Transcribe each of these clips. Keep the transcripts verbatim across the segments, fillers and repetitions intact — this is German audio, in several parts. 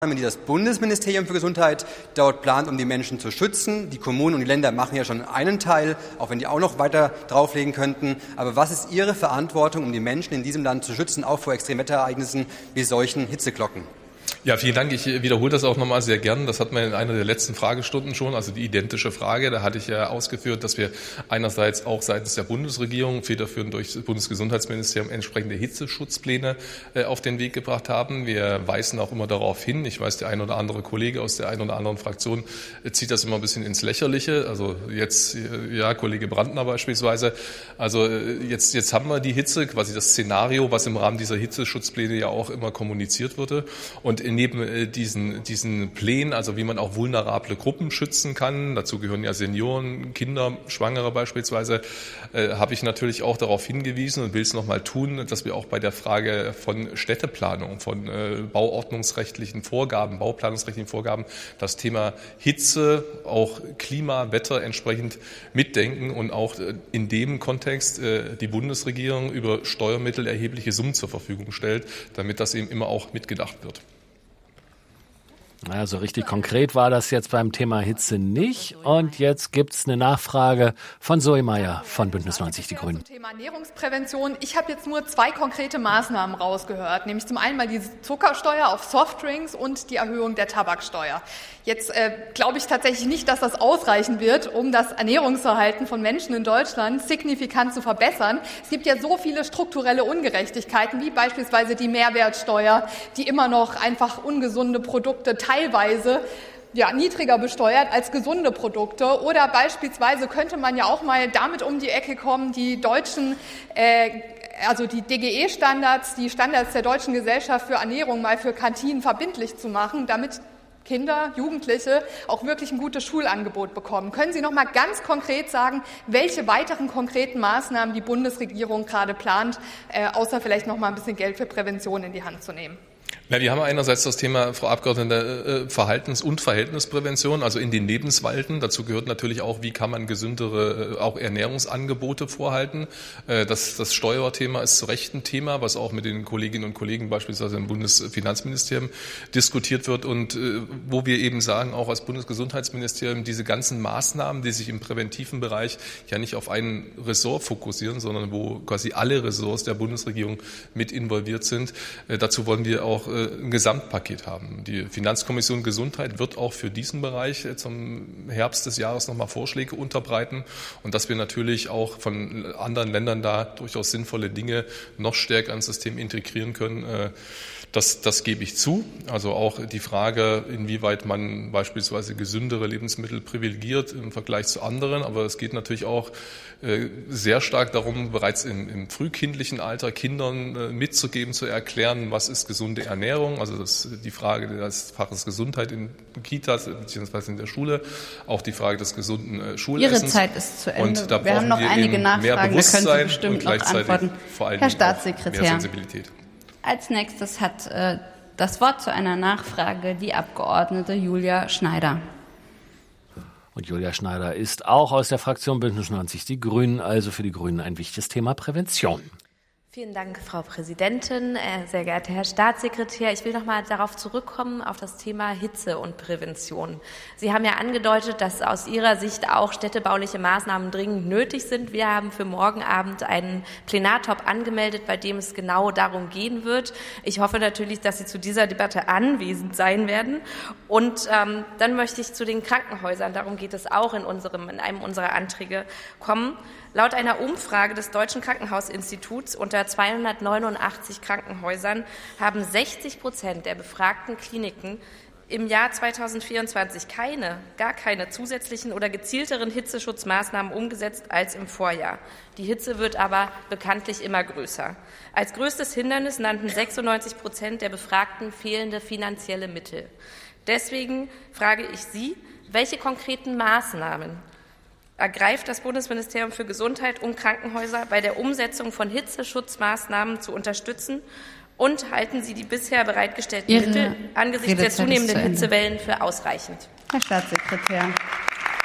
die das Bundesministerium für Gesundheit dort plant, um die Menschen zu schützen. Die Kommunen und die Länder machen ja schon einen Teil, auch wenn die auch noch weiter drauflegen könnten. Aber was ist Ihre Verantwortung, um die Menschen in diesem Land zu schützen, auch vor Extremwetterereignissen wie solchen Hitzeglocken? Ja, vielen Dank. Ich wiederhole das auch nochmal sehr gern. Das hatten wir in einer der letzten Fragestunden schon, also die identische Frage. Da hatte ich ja ausgeführt, dass wir einerseits auch seitens der Bundesregierung, federführend durch das Bundesgesundheitsministerium, entsprechende Hitzeschutzpläne äh, auf den Weg gebracht haben. Wir weisen auch immer darauf hin. Ich weiß, der ein oder andere Kollege aus der einen oder anderen Fraktion äh, zieht das immer ein bisschen ins Lächerliche. Also jetzt, äh, ja, Kollege Brandner beispielsweise. Also äh, jetzt, jetzt haben wir die Hitze, quasi das Szenario, was im Rahmen dieser Hitzeschutzpläne ja auch immer kommuniziert wurde. Und neben diesen, diesen Plänen, also wie man auch vulnerable Gruppen schützen kann, dazu gehören ja Senioren, Kinder, Schwangere beispielsweise, äh, habe ich natürlich auch darauf hingewiesen und will es nochmal tun, dass wir auch bei der Frage von Städteplanung, von äh, bauordnungsrechtlichen Vorgaben, bauplanungsrechtlichen Vorgaben, das Thema Hitze, auch Klima, Wetter entsprechend mitdenken und auch in dem Kontext äh, die Bundesregierung über Steuermittel erhebliche Summen zur Verfügung stellt, damit das eben immer auch mitgedacht wird. Also richtig konkret war das jetzt beim Thema Hitze nicht. Und jetzt gibt's eine Nachfrage von Zoe Meyer von Bündnis neunzig Die Grünen. Zum Thema Ernährungsprävention. Ich habe jetzt nur zwei konkrete Maßnahmen rausgehört, nämlich zum einen mal die Zuckersteuer auf Softdrinks und die Erhöhung der Tabaksteuer. Jetzt äh, glaube ich tatsächlich nicht, dass das ausreichen wird, um das Ernährungsverhalten von Menschen in Deutschland signifikant zu verbessern. Es gibt ja so viele strukturelle Ungerechtigkeiten, wie beispielsweise die Mehrwertsteuer, die immer noch einfach ungesunde Produkte teilweise ja, niedriger besteuert als gesunde Produkte. Oder beispielsweise könnte man ja auch mal damit um die Ecke kommen, die deutschen äh, also die D G E-Standards, die Standards der Deutschen Gesellschaft für Ernährung mal für Kantinen verbindlich zu machen, damit Kinder, Jugendliche auch wirklich ein gutes Schulangebot bekommen. Können Sie noch mal ganz konkret sagen, welche weiteren konkreten Maßnahmen die Bundesregierung gerade plant, äh, außer vielleicht noch mal ein bisschen Geld für Prävention in die Hand zu nehmen? Ja, wir haben einerseits das Thema, Frau Abgeordnete, Verhaltens- und Verhältnisprävention, also in den Lebenswelten. Dazu gehört natürlich auch, wie kann man gesündere auch Ernährungsangebote vorhalten. Das, das Steuerthema ist zu Recht ein Thema, was auch mit den Kolleginnen und Kollegen beispielsweise im Bundesfinanzministerium diskutiert wird und wo wir eben sagen, auch als Bundesgesundheitsministerium, diese ganzen Maßnahmen, die sich im präventiven Bereich ja nicht auf ein Ressort fokussieren, sondern wo quasi alle Ressorts der Bundesregierung mit involviert sind. Dazu wollen wir auch ein Gesamtpaket haben. Die Finanzkommission Gesundheit wird auch für diesen Bereich zum Herbst des Jahres nochmal Vorschläge unterbreiten und dass wir natürlich auch von anderen Ländern da durchaus sinnvolle Dinge noch stärker ins System integrieren können. Das, das gebe ich zu. Also auch die Frage, inwieweit man beispielsweise gesündere Lebensmittel privilegiert im Vergleich zu anderen. Aber es geht natürlich auch äh, sehr stark darum, bereits im, im frühkindlichen Alter Kindern äh, mitzugeben, zu erklären, was ist gesunde Ernährung. Also das, die Frage des Faches Gesundheit in Kitas bzw. in der Schule, auch die Frage des gesunden äh, Schulessens. Ihre Zeit ist zu Ende. Und da wir haben noch wir einige Nachfragen, mehr Bewusstsein da können Sie bestimmt und gleichzeitig noch antworten. vor allem Herr Staatssekretär. mehr Sensibilität. Als nächstes hat äh, das Wort zu einer Nachfrage die Abgeordnete Julia Schneider. Und Julia Schneider ist auch aus der Fraktion Bündnis neunzig Die Grünen, also für die Grünen ein wichtiges Thema Prävention. Vielen Dank, Frau Präsidentin, sehr geehrter Herr Staatssekretär. Ich will noch mal darauf zurückkommen, auf das Thema Hitze und Prävention. Sie haben ja angedeutet, dass aus Ihrer Sicht auch städtebauliche Maßnahmen dringend nötig sind. Wir haben für morgen Abend einen Plenartop angemeldet, bei dem es genau darum gehen wird. Ich hoffe natürlich, dass Sie zu dieser Debatte anwesend sein werden. Und ähm, dann möchte ich zu den Krankenhäusern, darum geht es auch in, unserem, in einem unserer Anträge, kommen. Laut einer Umfrage des Deutschen Krankenhausinstituts unter zweihundertneunundachtzig Krankenhäusern haben sechzig Prozent der befragten Kliniken im Jahr zweitausendvierundzwanzig keine, gar keine zusätzlichen oder gezielteren Hitzeschutzmaßnahmen umgesetzt als im Vorjahr. Die Hitze wird aber bekanntlich immer größer. Als größtes Hindernis nannten sechsundneunzig Prozent der Befragten fehlende finanzielle Mittel. Deswegen frage ich Sie, welche konkreten Maßnahmen ergreift das Bundesministerium für Gesundheit, um Krankenhäuser bei der Umsetzung von Hitzeschutzmaßnahmen zu unterstützen? Und halten Sie die bisher bereitgestellten Ihre Mittel angesichts der Redezeit zunehmenden ist zu Ende. Hitzewellen für ausreichend? Herr Staatssekretär.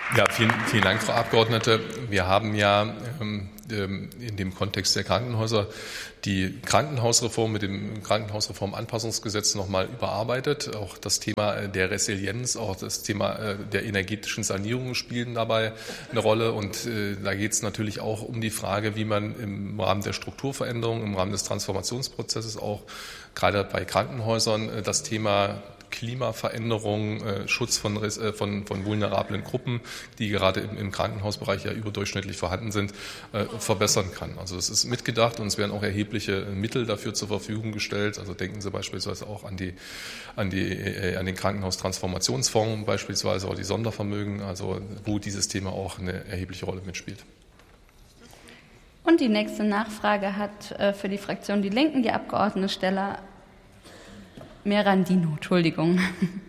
Ja, vielen, vielen Dank, Frau Abgeordnete. Wir haben ja ähm, in dem Kontext der Krankenhäuser die Krankenhausreform mit dem Krankenhausreform-Anpassungsgesetz nochmal überarbeitet. Auch das Thema der Resilienz, auch das Thema der energetischen Sanierung spielen dabei eine Rolle. Und äh, da geht es natürlich auch um die Frage, wie man im Rahmen der Strukturveränderung, im Rahmen des Transformationsprozesses auch gerade bei Krankenhäusern äh, das Thema Klimaveränderung, äh, Schutz von, äh, von, von vulnerablen Gruppen, die gerade im, im Krankenhausbereich ja überdurchschnittlich vorhanden sind, äh, verbessern kann. Also es ist mitgedacht und es werden auch erhebliche Mittel dafür zur Verfügung gestellt. Also denken Sie beispielsweise auch an die, an die, äh, an den Krankenhaustransformationsfonds beispielsweise oder die Sondervermögen, also wo dieses Thema auch eine erhebliche Rolle mitspielt. Und die nächste Nachfrage hat äh, für die Fraktion Die Linken die Abgeordnete Stella Merandino, Entschuldigung.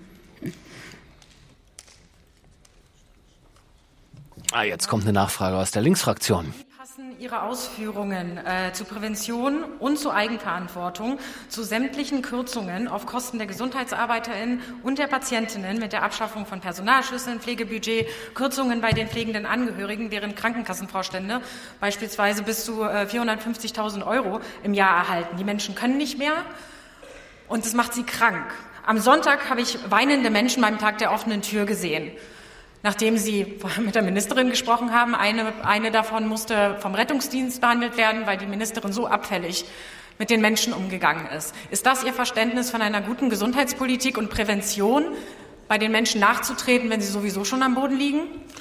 Ah, jetzt kommt eine Nachfrage aus der Linksfraktion. Wie passen Ihre Ausführungen äh, zu Prävention und zu Eigenverantwortung zu sämtlichen Kürzungen auf Kosten der GesundheitsarbeiterInnen und der PatientInnen mit der Abschaffung von Personalschlüsseln, Pflegebudget, Kürzungen bei den pflegenden Angehörigen, deren Krankenkassenvorstände beispielsweise bis zu äh, vierhundertfünfzigtausend Euro im Jahr erhalten? Die Menschen können nicht mehr. Und es macht sie krank. Am Sonntag habe ich weinende Menschen beim Tag der offenen Tür gesehen. Nachdem Sie mit der Ministerin gesprochen haben, eine, eine davon musste vom Rettungsdienst behandelt werden, weil die Ministerin so abfällig mit den Menschen umgegangen ist. Ist das Ihr Verständnis von einer guten Gesundheitspolitik und Prävention, bei den Menschen nachzutreten, wenn sie sowieso schon am Boden liegen?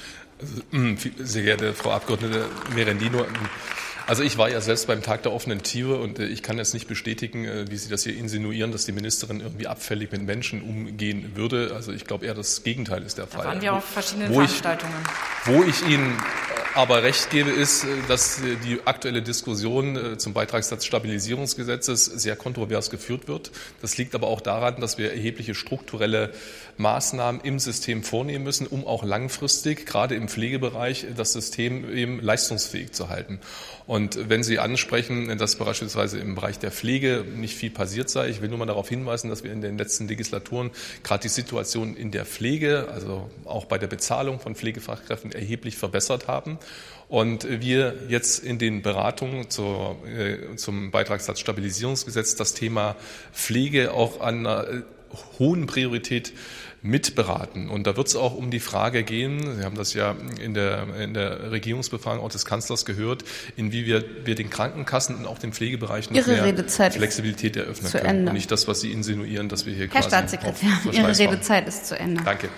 Sehr geehrte Frau Abgeordnete Merendino, also ich war ja selbst beim Tag der offenen Türe und ich kann jetzt nicht bestätigen, wie Sie das hier insinuieren, dass die Ministerin irgendwie abfällig mit Menschen umgehen würde. Also ich glaube eher, das Gegenteil ist der Fall. Da waren wir auf verschiedenen wo Veranstaltungen. Ich, wo ich Ihnen aber recht gebe, ist, dass die aktuelle Diskussion zum Beitragssatz Stabilisierungsgesetzes sehr kontrovers geführt wird. Das liegt aber auch daran, dass wir erhebliche strukturelle Maßnahmen im System vornehmen müssen, um auch langfristig, gerade im Pflegebereich, das System eben leistungsfähig zu halten. Und wenn Sie ansprechen, dass beispielsweise im Bereich der Pflege nicht viel passiert sei, ich will nur mal darauf hinweisen, dass wir in den letzten Legislaturen gerade die Situation in der Pflege, also auch bei der Bezahlung von Pflegefachkräften erheblich verbessert haben. Und wir jetzt in den Beratungen zur, äh, zum Beitragssatz Stabilisierungsgesetz das Thema Pflege auch an einer hohen Priorität mitberaten. Und da wird es auch um die Frage gehen, Sie haben das ja in der, in der Regierungsbefragung auch des Kanzlers gehört, inwieweit wir den Krankenkassen und auch den Pflegebereich noch Ihre mehr Redezeit Flexibilität eröffnen zu können. Ende. Und nicht das, was Sie insinuieren, dass wir hier Herr quasi Staatssekretär, auf Ihre Redezeit ist zu Ende. Danke.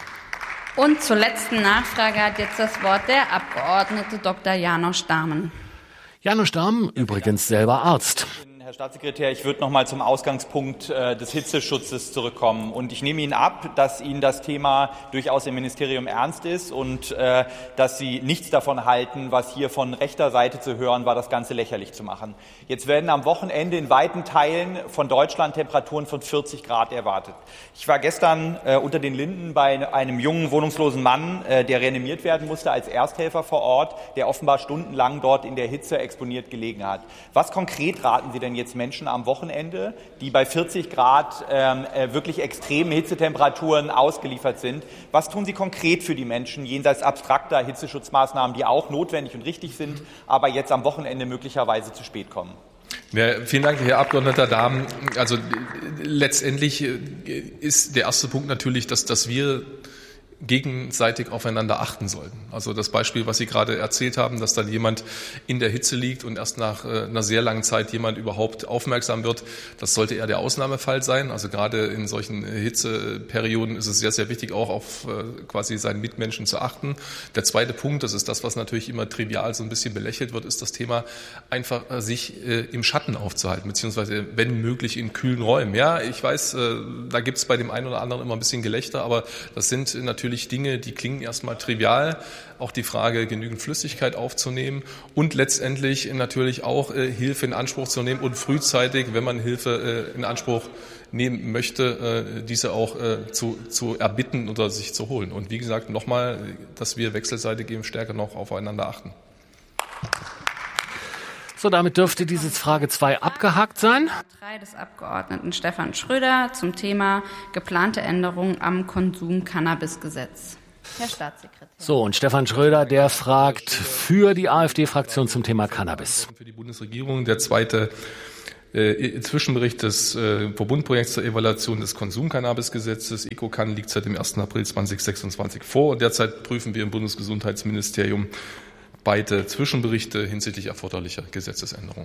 Und zur letzten Nachfrage hat jetzt das Wort der Abgeordnete Doktor Janosch Dahmen. Janosch Dahmen, übrigens selber Arzt. Herr Staatssekretär, ich würde noch mal zum Ausgangspunkt äh, des Hitzeschutzes zurückkommen. Und ich nehme Ihnen ab, dass Ihnen das Thema durchaus im Ministerium ernst ist und äh, dass Sie nichts davon halten, was hier von rechter Seite zu hören war, das Ganze lächerlich zu machen. Jetzt werden am Wochenende in weiten Teilen von Deutschland Temperaturen von vierzig Grad erwartet. Ich war gestern äh, unter den Linden bei einem jungen wohnungslosen Mann, äh, der reanimiert werden musste als Ersthelfer vor Ort, der offenbar stundenlang dort in der Hitze exponiert gelegen hat. Was konkret raten Sie denn jetzt Menschen am Wochenende, die bei vierzig Grad ähm, äh, wirklich extremen Hitzetemperaturen ausgeliefert sind? Was tun Sie konkret für die Menschen jenseits abstrakter Hitzeschutzmaßnahmen, die auch notwendig und richtig sind, aber jetzt am Wochenende möglicherweise zu spät kommen? Ja, vielen Dank, Herr Abgeordneter Dahmen. Also letztendlich ist der erste Punkt natürlich, dass, dass wir gegenseitig aufeinander achten sollten. Also das Beispiel, was Sie gerade erzählt haben, dass dann jemand in der Hitze liegt und erst nach äh, einer sehr langen Zeit jemand überhaupt aufmerksam wird, das sollte eher der Ausnahmefall sein. Also gerade in solchen Hitzeperioden ist es sehr, sehr wichtig, auch auf äh, quasi seinen Mitmenschen zu achten. Der zweite Punkt, das ist das, was natürlich immer trivial so ein bisschen belächelt wird, ist das Thema einfach äh, sich äh, im Schatten aufzuhalten, beziehungsweise wenn möglich in kühlen Räumen. Ja, ich weiß, äh, da gibt es bei dem einen oder anderen immer ein bisschen Gelächter, aber das sind natürlich Dinge, die klingen erstmal trivial. Auch die Frage, genügend Flüssigkeit aufzunehmen und letztendlich natürlich auch äh, Hilfe in Anspruch zu nehmen und frühzeitig, wenn man Hilfe äh, in Anspruch nehmen möchte, äh, diese auch äh, zu, zu erbitten oder sich zu holen. Und wie gesagt, nochmal, dass wir wechselseitig eben stärker noch aufeinander achten. So, damit dürfte dieses Frage zwei abgehakt sein. drei des Abgeordneten Stefan Schröder zum Thema geplante Änderungen am Konsum-Cannabis-Gesetz. Herr Staatssekretär. So, und Stefan Schröder, der fragt für die AfD-Fraktion zum Thema Cannabis. Für die Bundesregierung der zweite äh, Zwischenbericht des äh, Verbundprojekts zur Evaluation des Konsumcannabisgesetzes. EcoCan liegt seit dem ersten April zweitausendsechsundzwanzig vor. Und derzeit prüfen wir im Bundesgesundheitsministerium beide Zwischenberichte hinsichtlich erforderlicher Gesetzesänderungen.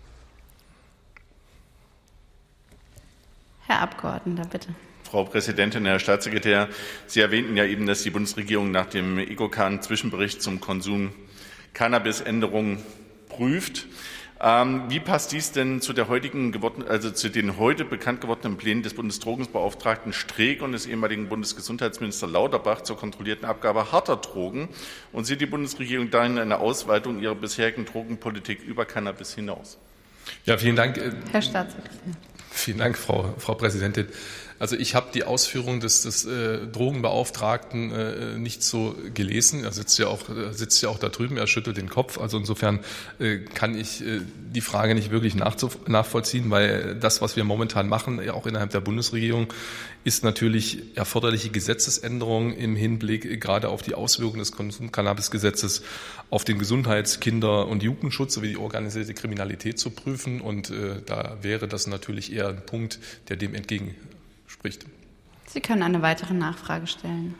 Herr Abgeordneter, bitte. Frau Präsidentin, Herr Staatssekretär, Sie erwähnten ja eben, dass die Bundesregierung nach dem EcoCan-Zwischenbericht zum Konsum Cannabis-Änderungen prüft. Ähm, wie passt dies denn zu der heutigen geworden, also zu den heute bekannt gewordenen Plänen des Bundesdrogenbeauftragten Streeck und des ehemaligen Bundesgesundheitsministers Lauterbach zur kontrollierten Abgabe harter Drogen? Und sieht die Bundesregierung dahin eine Ausweitung ihrer bisherigen Drogenpolitik über Cannabis hinaus? Ja, vielen Dank. Herr Staatssekretär. Vielen Dank, Frau, Frau Präsidentin. Also ich habe die Ausführungen des, des äh, Drogenbeauftragten äh, nicht so gelesen. Er sitzt ja auch, er sitzt ja auch da drüben, er schüttelt den Kopf. Also insofern äh, kann ich äh, die Frage nicht wirklich nachvollziehen, weil das, was wir momentan machen, ja auch innerhalb der Bundesregierung, ist natürlich erforderliche Gesetzesänderungen im Hinblick gerade auf die Auswirkungen des Konsumcannabisgesetzes auf den Gesundheits-, Kinder- und Jugendschutz sowie die organisierte Kriminalität zu prüfen. Und äh, da wäre das natürlich eher ein Punkt, der dem entgegen spricht. Sie können eine weitere Nachfrage stellen.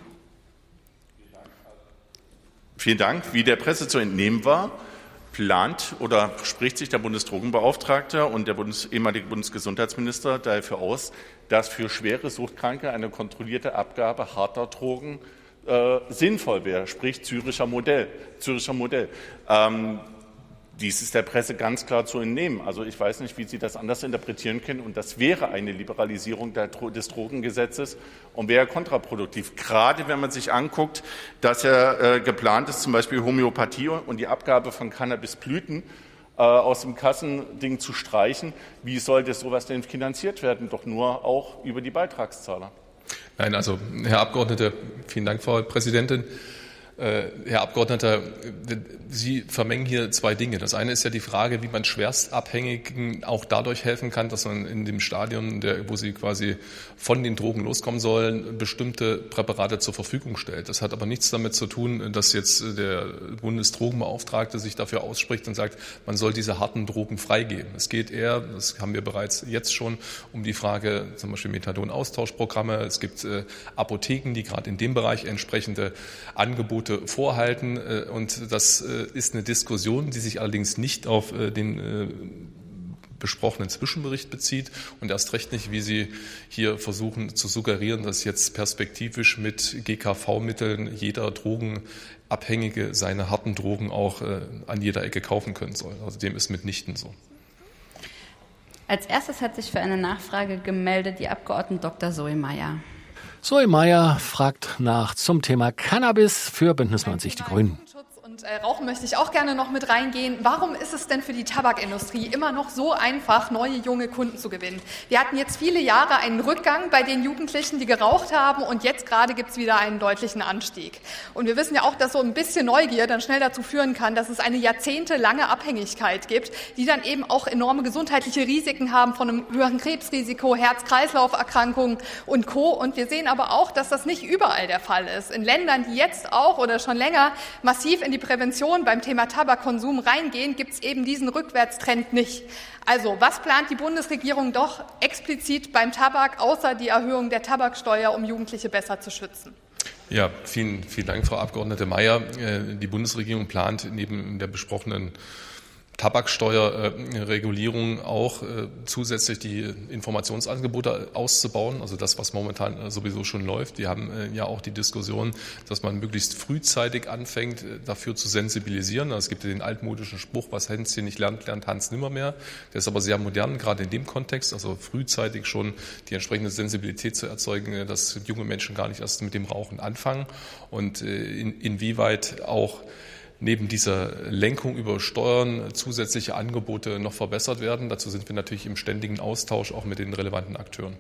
Vielen Dank. Wie der Presse zu entnehmen war, plant oder spricht sich der Bundesdrogenbeauftragte und der Bundes, ehemalige Bundesgesundheitsminister dafür aus, dass für schwere Suchtkranke eine kontrollierte Abgabe harter Drogen äh, sinnvoll wäre, sprich Züricher Modell. Züricher Modell. Ähm, Dies ist der Presse ganz klar zu entnehmen. Also ich weiß nicht, wie Sie das anders interpretieren können. Und das wäre eine Liberalisierung der, des Drogengesetzes und wäre kontraproduktiv. Gerade wenn man sich anguckt, dass ja äh, geplant ist, zum Beispiel Homöopathie und die Abgabe von Cannabisblüten äh, aus dem Kassending zu streichen. Wie sollte sowas denn finanziert werden? Doch nur auch über die Beitragszahler. Nein, also Herr Abgeordneter, vielen Dank, Frau Präsidentin. Herr Abgeordneter, Sie vermengen hier zwei Dinge. Das eine ist ja die Frage, wie man Schwerstabhängigen auch dadurch helfen kann, dass man in dem Stadion, der, wo sie quasi von den Drogen loskommen sollen, bestimmte Präparate zur Verfügung stellt. Das hat aber nichts damit zu tun, dass jetzt der Bundesdrogenbeauftragte sich dafür ausspricht und sagt, man soll diese harten Drogen freigeben. Es geht eher, das haben wir bereits jetzt schon, um die Frage zum Beispiel Methadon-Austauschprogramme. Es gibt Apotheken, die gerade in dem Bereich entsprechende Angebote vorhalten, und das ist eine Diskussion, die sich allerdings nicht auf den besprochenen Zwischenbericht bezieht und erst recht nicht, wie Sie hier versuchen zu suggerieren, dass jetzt perspektivisch mit G K V-Mitteln jeder Drogenabhängige seine harten Drogen auch an jeder Ecke kaufen können soll. Also dem ist mitnichten so. Als erstes hat sich für eine Nachfrage gemeldet die Abgeordnete Doktor Zoe Meyer. Zoe Meyer fragt nach zum Thema Cannabis für Bündnis neunzig Die Grünen. Und äh, Rauchen möchte ich auch gerne noch mit reingehen. Warum ist es denn für die Tabakindustrie immer noch so einfach, neue junge Kunden zu gewinnen? Wir hatten jetzt viele Jahre einen Rückgang bei den Jugendlichen, die geraucht haben, und jetzt gerade gibt es wieder einen deutlichen Anstieg. Und wir wissen ja auch, dass so ein bisschen Neugier dann schnell dazu führen kann, dass es eine jahrzehntelange Abhängigkeit gibt, die dann eben auch enorme gesundheitliche Risiken haben von einem höheren Krebsrisiko, Herz-Kreislauf-Erkrankungen und Co. Und wir sehen aber auch, dass das nicht überall der Fall ist. In Ländern, die jetzt auch oder schon länger massiv in die Prävention beim Thema Tabakkonsum reingehen, gibt es eben diesen Rückwärtstrend nicht. Also, was plant die Bundesregierung doch explizit beim Tabak, außer die Erhöhung der Tabaksteuer, um Jugendliche besser zu schützen? Ja, vielen, vielen Dank, Frau Abgeordnete Meyer. Die Bundesregierung plant neben der besprochenen Tabaksteuerregulierung äh, auch äh, zusätzlich die Informationsangebote auszubauen, also das, was momentan äh, sowieso schon läuft. Wir haben äh, ja auch die Diskussion, dass man möglichst frühzeitig anfängt, äh, dafür zu sensibilisieren. Also es gibt ja den altmodischen Spruch, was Hänschen nicht lernt, lernt Hans nimmermehr. Der ist aber sehr modern, gerade in dem Kontext, also frühzeitig schon die entsprechende Sensibilität zu erzeugen, dass junge Menschen gar nicht erst mit dem Rauchen anfangen, und äh, in, inwieweit auch neben dieser Lenkung über Steuern zusätzliche Angebote noch verbessert werden. Dazu sind wir natürlich im ständigen Austausch auch mit den relevanten Akteuren.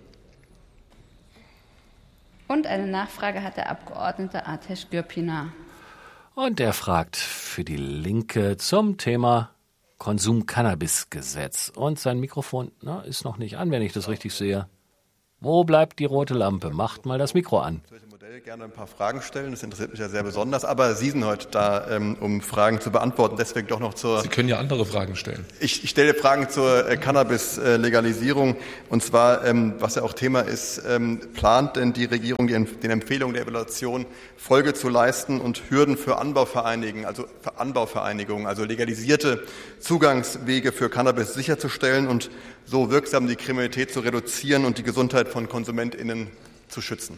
Und eine Nachfrage hat der Abgeordnete Ateş Gürpınar. Und der fragt für die Linke zum Thema Konsum-Cannabis-Gesetz. Und sein Mikrofon na, ist noch nicht an, wenn ich das richtig sehe. Wo bleibt die rote Lampe? Macht mal das Mikro an. generell gerne ein paar Fragen stellen. Das interessiert mich ja sehr besonders. Aber Sie sind heute da, ähm, um Fragen zu beantworten. Deswegen doch noch zur... Sie können ja andere Fragen stellen. Ich, ich stelle Fragen zur äh, Cannabis-Legalisierung. Und zwar, ähm, was ja auch Thema ist, ähm, plant denn die Regierung, die, den Empfehlungen der Evaluation Folge zu leisten und Hürden für Anbauvereinigungen, also für Anbauvereinigungen, also legalisierte Zugangswege für Cannabis sicherzustellen und so wirksam die Kriminalität zu reduzieren und die Gesundheit von KonsumentInnen zu schützen?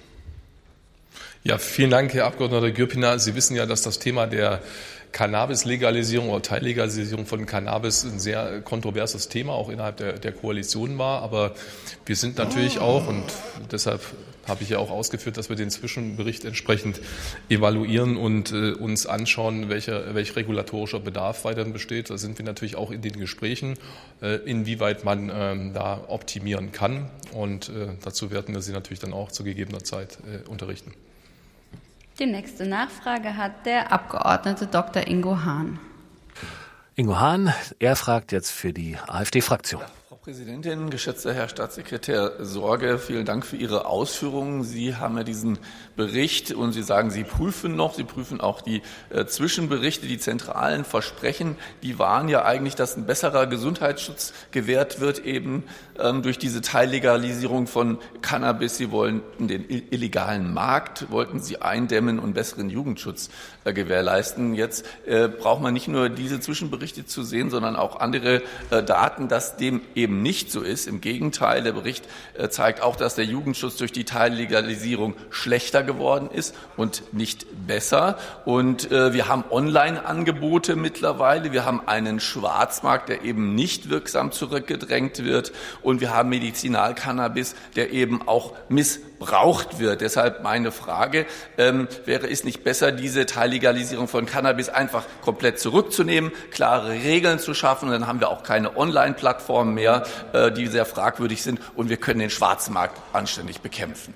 Ja, vielen Dank, Herr Abgeordneter Gürpiner. Sie wissen ja, dass das Thema der Cannabis-Legalisierung oder Teillegalisierung von Cannabis ein sehr kontroverses Thema auch innerhalb der, der Koalition war. Aber wir sind natürlich auch, und deshalb habe ich ja auch ausgeführt, dass wir den Zwischenbericht entsprechend evaluieren und äh, uns anschauen, welcher, welch regulatorischer Bedarf weiterhin besteht. Da sind wir natürlich auch in den Gesprächen, äh, inwieweit man ähm, da optimieren kann. Und äh, dazu werden wir Sie natürlich dann auch zu gegebener Zeit äh, unterrichten. Die nächste Nachfrage hat der Abgeordnete Doktor Ingo Hahn. Ingo Hahn, er fragt jetzt für die AfD-Fraktion. Ja, Frau Präsidentin, geschätzter Herr Staatssekretär Sorge, vielen Dank für Ihre Ausführungen. Sie haben ja diesen Bericht und Sie sagen, Sie prüfen noch, Sie prüfen auch die äh, Zwischenberichte, die zentralen Versprechen. Die waren ja eigentlich, dass ein besserer Gesundheitsschutz gewährt wird, eben ähm, durch diese Teillegalisierung von Cannabis. Sie wollten den illegalen Markt, wollten Sie eindämmen und besseren Jugendschutz äh, gewährleisten. Jetzt äh, braucht man nicht nur diese Zwischenberichte zu sehen, sondern auch andere äh, Daten, dass dem eben nicht so ist. Im Gegenteil, der Bericht äh, zeigt auch, dass der Jugendschutz durch die Teillegalisierung schlechter geworden ist und nicht besser. Und äh, wir haben Online-Angebote mittlerweile. Wir haben einen Schwarzmarkt, der eben nicht wirksam zurückgedrängt wird. Und wir haben Medizinalcannabis, der eben auch missbraucht wird. Deshalb meine Frage, ähm, wäre es nicht besser, diese Teillegalisierung von Cannabis einfach komplett zurückzunehmen, klare Regeln zu schaffen, und dann haben wir auch keine Online-Plattformen mehr, äh, die sehr fragwürdig sind, und wir können den Schwarzmarkt anständig bekämpfen.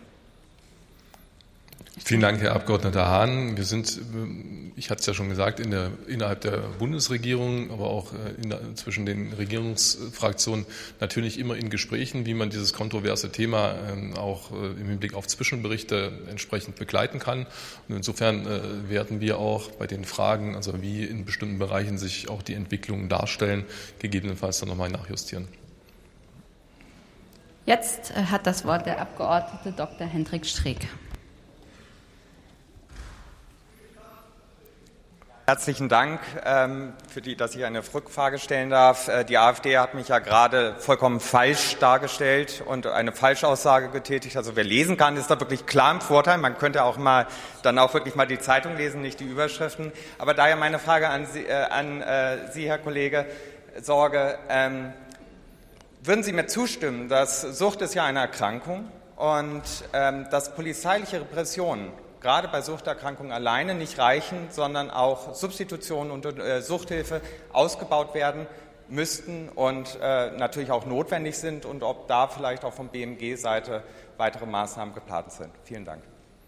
Vielen Dank, Herr Abgeordneter Hahn. Wir sind, ich hatte es ja schon gesagt, in der, innerhalb der Bundesregierung, aber auch in der, zwischen den Regierungsfraktionen natürlich immer in Gesprächen, wie man dieses kontroverse Thema auch im Hinblick auf Zwischenberichte entsprechend begleiten kann. Und insofern werden wir auch bei den Fragen, also wie in bestimmten Bereichen sich auch die Entwicklungen darstellen, gegebenenfalls dann nochmal nachjustieren. Jetzt hat das Wort der Abgeordnete Doktor Hendrik Streeck. Herzlichen Dank, ähm, für die, dass ich eine Rückfrage stellen darf. Äh, die AfD hat mich ja gerade vollkommen falsch dargestellt und eine Falschaussage getätigt. Also wer lesen kann, ist da wirklich klar im Vorteil. Man könnte auch mal dann auch wirklich mal die Zeitung lesen, nicht die Überschriften. Aber daher meine Frage an Sie, äh, an, äh, Sie Herr Kollege Sorge. Ähm, würden Sie mir zustimmen, dass Sucht ist ja eine Erkrankung und ähm, dass polizeiliche Repressionen gerade bei Suchterkrankungen alleine nicht reichen, sondern auch Substitution und äh, Suchthilfe ausgebaut werden müssten und äh, natürlich auch notwendig sind, und ob da vielleicht auch von B M G-Seite weitere Maßnahmen geplant sind. Vielen Dank.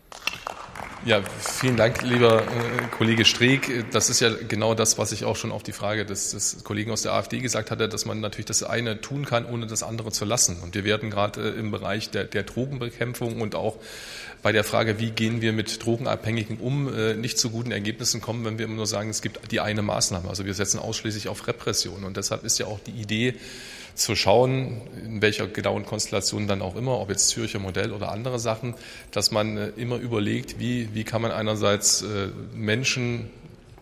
Ja, vielen Dank, lieber äh, Kollege Streeck. Das ist ja genau das, was ich auch schon auf die Frage des, des Kollegen aus der AfD gesagt hatte, dass man natürlich das eine tun kann, ohne das andere zu lassen. Und wir werden gerade äh, im Bereich der, der Drogenbekämpfung und auch bei der Frage, wie gehen wir mit Drogenabhängigen um, äh, nicht zu guten Ergebnissen kommen, wenn wir immer nur sagen, es gibt die eine Maßnahme. Also wir setzen ausschließlich auf Repression. Und deshalb ist ja auch die Idee, zu schauen, in welcher genauen Konstellation dann auch immer, ob jetzt Zürcher Modell oder andere Sachen, dass man äh, immer überlegt, wie, wie kann man einerseits äh, Menschen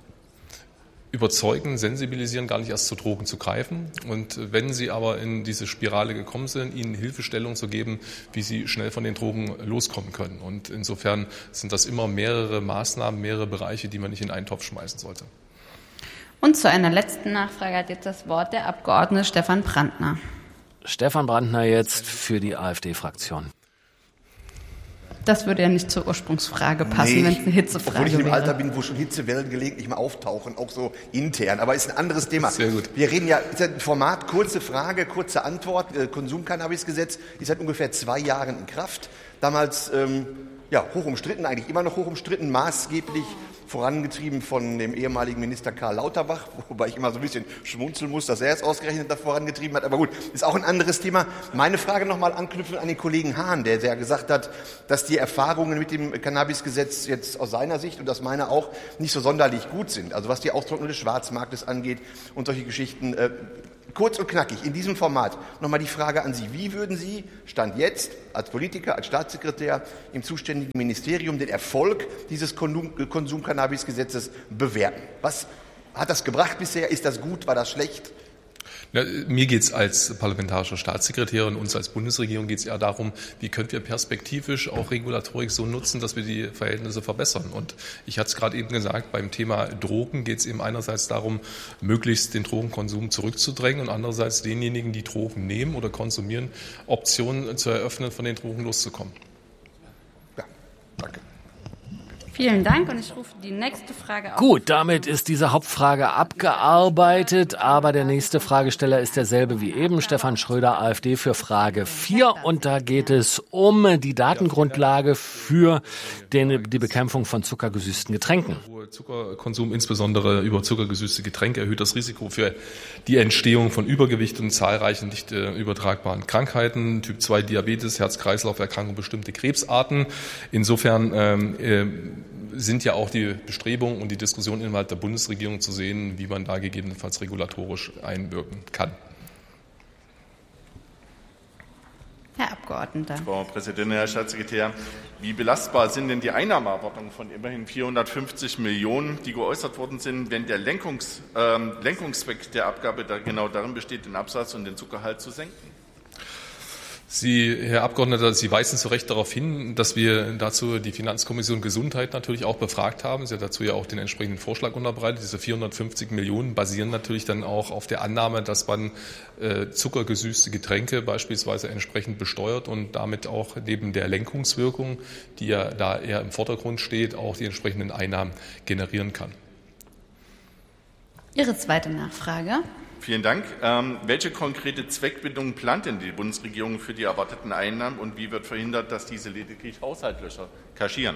überzeugen, sensibilisieren, gar nicht erst zu Drogen zu greifen. Und wenn sie aber in diese Spirale gekommen sind, ihnen Hilfestellung zu geben, wie sie schnell von den Drogen loskommen können. Und insofern sind das immer mehrere Maßnahmen, mehrere Bereiche, die man nicht in einen Topf schmeißen sollte. Und zu einer letzten Nachfrage hat jetzt das Wort der Abgeordnete Stefan Brandner. Stefan Brandner jetzt für die AfD-Fraktion. Das würde ja nicht zur Ursprungsfrage passen, nee, wenn es eine Hitzefrage wäre. Obwohl ich in dem wäre. Alter bin, wo schon Hitzewellen gelegentlich mal auftauchen, auch so intern. Aber ist ein anderes Thema. Sehr gut. Wir reden ja, ist ja ein Format, kurze Frage, kurze Antwort. Konsumcannabisgesetz ist seit ungefähr zwei Jahren in Kraft. Damals ähm, ja, hoch umstritten, eigentlich immer noch hoch umstritten, maßgeblich vorangetrieben von dem ehemaligen Minister Karl Lauterbach, wobei ich immer so ein bisschen schmunzeln muss, dass er es ausgerechnet da vorangetrieben hat. Aber gut, ist auch ein anderes Thema. Meine Frage nochmal anknüpfen an den Kollegen Hahn, der sehr gesagt hat, dass die Erfahrungen mit dem Cannabisgesetz jetzt aus seiner Sicht und aus meiner auch nicht so sonderlich gut sind. Also was die Austrocknung des Schwarzmarktes angeht und solche Geschichten. Äh, kurz und knackig, in diesem Format nochmal die Frage an Sie. Wie würden Sie, Stand jetzt, als Politiker, als Staatssekretär im zuständigen Ministerium den Erfolg dieses Konsumcannabisgesetzes bewerten? Was hat das gebracht bisher? Ist das gut? War das schlecht? Ja, mir geht es als parlamentarischer Staatssekretär und uns als Bundesregierung geht es eher darum, wie können wir perspektivisch auch Regulatorik so nutzen, dass wir die Verhältnisse verbessern. Und ich hatte es gerade eben gesagt, beim Thema Drogen geht es eben einerseits darum, möglichst den Drogenkonsum zurückzudrängen und andererseits denjenigen, die Drogen nehmen oder konsumieren, Optionen zu eröffnen, von den Drogen loszukommen. Ja, danke. Vielen Dank und ich rufe die nächste Frage auf. Gut, damit ist diese Hauptfrage abgearbeitet, aber der nächste Fragesteller ist derselbe wie eben, Stefan Schröder, AfD, für Frage vier. Und da geht es um die Datengrundlage für den, die Bekämpfung von zuckergesüßten Getränken. Zuckerkonsum, insbesondere über zuckergesüßte Getränke, erhöht das Risiko für die Entstehung von Übergewicht und zahlreichen nicht äh, übertragbaren Krankheiten, Typ zwei Diabetes, Herz-Kreislauf-Erkrankungen, bestimmte Krebsarten. Insofern ähm, äh, sind ja auch die Bestrebungen und die Diskussion innerhalb der Bundesregierung zu sehen, wie man da gegebenenfalls regulatorisch einwirken kann. Herr Abgeordneter. Frau Präsidentin, Herr Staatssekretär, wie belastbar sind denn die Einnahmeerwartungen von immerhin vierhundertfünfzig Millionen, die geäußert worden sind, wenn der Lenkungs, äh, Lenkungszweck der Abgabe da genau darin besteht, den Absatz und den Zuckergehalt zu senken? Sie, Herr Abgeordneter, Sie weisen zu Recht darauf hin, dass wir dazu die Finanzkommission Gesundheit natürlich auch befragt haben. Sie hat dazu ja auch den entsprechenden Vorschlag unterbreitet. Diese vierhundertfünfzig Millionen basieren natürlich dann auch auf der Annahme, dass man äh, zuckergesüßte Getränke beispielsweise entsprechend besteuert und damit auch neben der Lenkungswirkung, die ja da eher im Vordergrund steht, auch die entsprechenden Einnahmen generieren kann. Ihre zweite Nachfrage. Vielen Dank. Ähm, welche konkrete Zweckbindung plant denn die Bundesregierung für die erwarteten Einnahmen und wie wird verhindert, dass diese lediglich Haushaltslöcher kaschieren?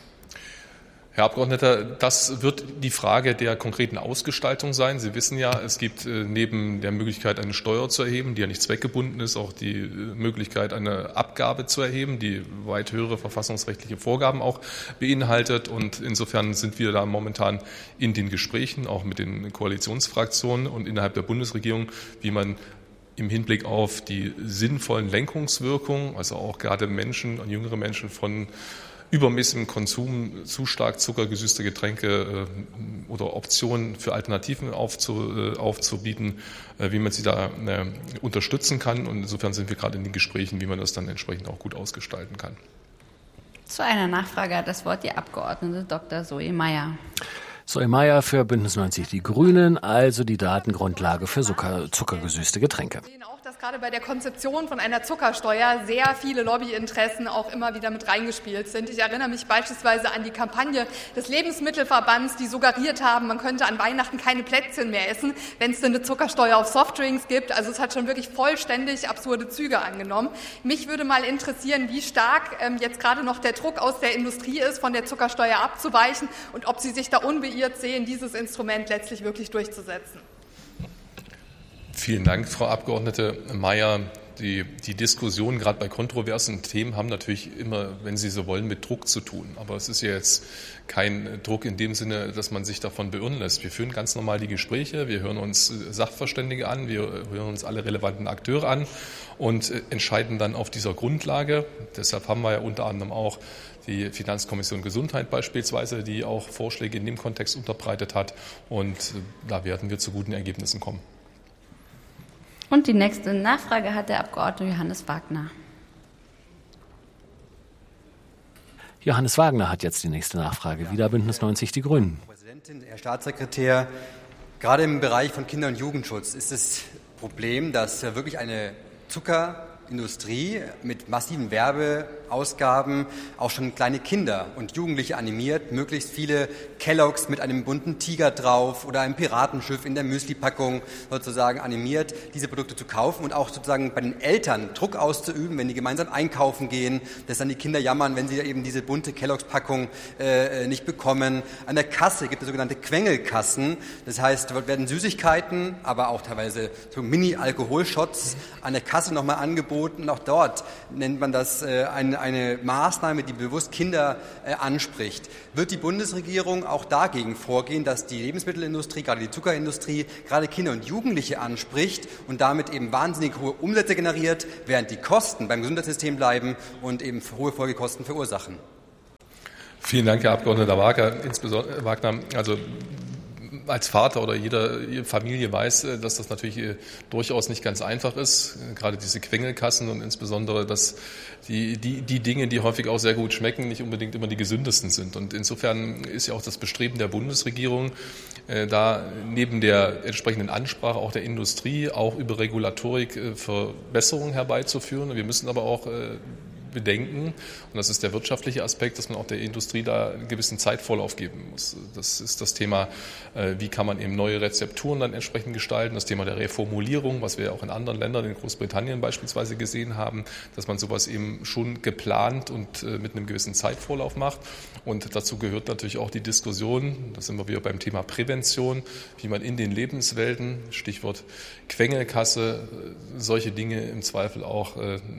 Herr Abgeordneter, das wird die Frage der konkreten Ausgestaltung sein. Sie wissen ja, es gibt neben der Möglichkeit, eine Steuer zu erheben, die ja nicht zweckgebunden ist, auch die Möglichkeit, eine Abgabe zu erheben, die weit höhere verfassungsrechtliche Vorgaben auch beinhaltet. Und insofern sind wir da momentan in den Gesprächen, auch mit den Koalitionsfraktionen und innerhalb der Bundesregierung, wie man im Hinblick auf die sinnvollen Lenkungswirkungen, also auch gerade Menschen und jüngere Menschen von übermäßigem Konsum zu stark zuckergesüßte Getränke äh, oder Optionen für Alternativen aufzu, äh, aufzubieten, äh, wie man sie da äh, unterstützen kann. Und insofern sind wir gerade in den Gesprächen, wie man das dann entsprechend auch gut ausgestalten kann. Zu einer Nachfrage hat das Wort die Abgeordnete Doktor Zoe Meyer. Zoe Meyer für Bündnis neunzig Die Grünen, also die Datengrundlage für Zucker, zuckergesüßte Getränke. Dass gerade bei der Konzeption von einer Zuckersteuer sehr viele Lobbyinteressen auch immer wieder mit reingespielt sind. Ich erinnere mich beispielsweise an die Kampagne des Lebensmittelverbands, die suggeriert haben, man könnte an Weihnachten keine Plätzchen mehr essen, wenn es denn eine Zuckersteuer auf Softdrinks gibt. Also es hat schon wirklich vollständig absurde Züge angenommen. Mich würde mal interessieren, wie stark ähm, jetzt gerade noch der Druck aus der Industrie ist, von der Zuckersteuer abzuweichen und ob Sie sich da unbeirrt sehen, dieses Instrument letztlich wirklich durchzusetzen. Vielen Dank, Frau Abgeordnete Meyer. Die, die Diskussionen gerade bei kontroversen Themen haben natürlich immer, wenn Sie so wollen, mit Druck zu tun. Aber es ist ja jetzt kein Druck in dem Sinne, dass man sich davon beirren lässt. Wir führen ganz normal die Gespräche, wir hören uns Sachverständige an, wir hören uns alle relevanten Akteure an und entscheiden dann auf dieser Grundlage. Deshalb haben wir ja unter anderem auch die Finanzkommission Gesundheit beispielsweise, die auch Vorschläge in dem Kontext unterbreitet hat. Und da werden wir zu guten Ergebnissen kommen. Und die nächste Nachfrage hat der Abgeordnete Johannes Wagner. Johannes Wagner hat jetzt die nächste Nachfrage. Wieder Bündnis neunzig Die Grünen. Frau Präsidentin, Herr Staatssekretär, gerade im Bereich von Kinder- und Jugendschutz ist das Problem, dass wirklich eine Zuckerindustrie mit massiven Werbeauftritten Ausgaben auch schon kleine Kinder und Jugendliche animiert, möglichst viele Kelloggs mit einem bunten Tiger drauf oder einem Piratenschiff in der Müsli-Packung sozusagen animiert, diese Produkte zu kaufen und auch sozusagen bei den Eltern Druck auszuüben, wenn die gemeinsam einkaufen gehen, dass dann die Kinder jammern, wenn sie eben diese bunte Kelloggs-Packung äh, nicht bekommen. An der Kasse gibt es sogenannte Quengelkassen, das heißt, dort werden Süßigkeiten, aber auch teilweise so Mini-Alkoholshots an der Kasse nochmal angeboten. Auch dort nennt man das äh, eine, eine Maßnahme, die bewusst Kinder äh, anspricht. Wird die Bundesregierung auch dagegen vorgehen, dass die Lebensmittelindustrie, gerade die Zuckerindustrie, gerade Kinder und Jugendliche anspricht und damit eben wahnsinnig hohe Umsätze generiert, während die Kosten beim Gesundheitssystem bleiben und eben hohe Folgekosten verursachen? Vielen Dank, Herr Abgeordneter Wagner. Insbesondere Wagner, also als Vater oder jede Familie weiß, dass das natürlich durchaus nicht ganz einfach ist. Gerade diese Quengelkassen und insbesondere, dass die, die, die Dinge, die häufig auch sehr gut schmecken, nicht unbedingt immer die gesündesten sind. Und insofern ist ja auch das Bestreben der Bundesregierung, da neben der entsprechenden Ansprache auch der Industrie auch über Regulatorik Verbesserungen herbeizuführen. Wir müssen aber auch bedenken, und das ist der wirtschaftliche Aspekt, dass man auch der Industrie da einen gewissen Zeitvorlauf geben muss. Das ist das Thema, wie kann man eben neue Rezepturen dann entsprechend gestalten, das Thema der Reformulierung, was wir auch in anderen Ländern, in Großbritannien beispielsweise gesehen haben, dass man sowas eben schon geplant und mit einem gewissen Zeitvorlauf macht. Und dazu gehört natürlich auch die Diskussion, da sind wir wieder beim Thema Prävention, wie man in den Lebenswelten, Stichwort Quengelkasse, solche Dinge im Zweifel auch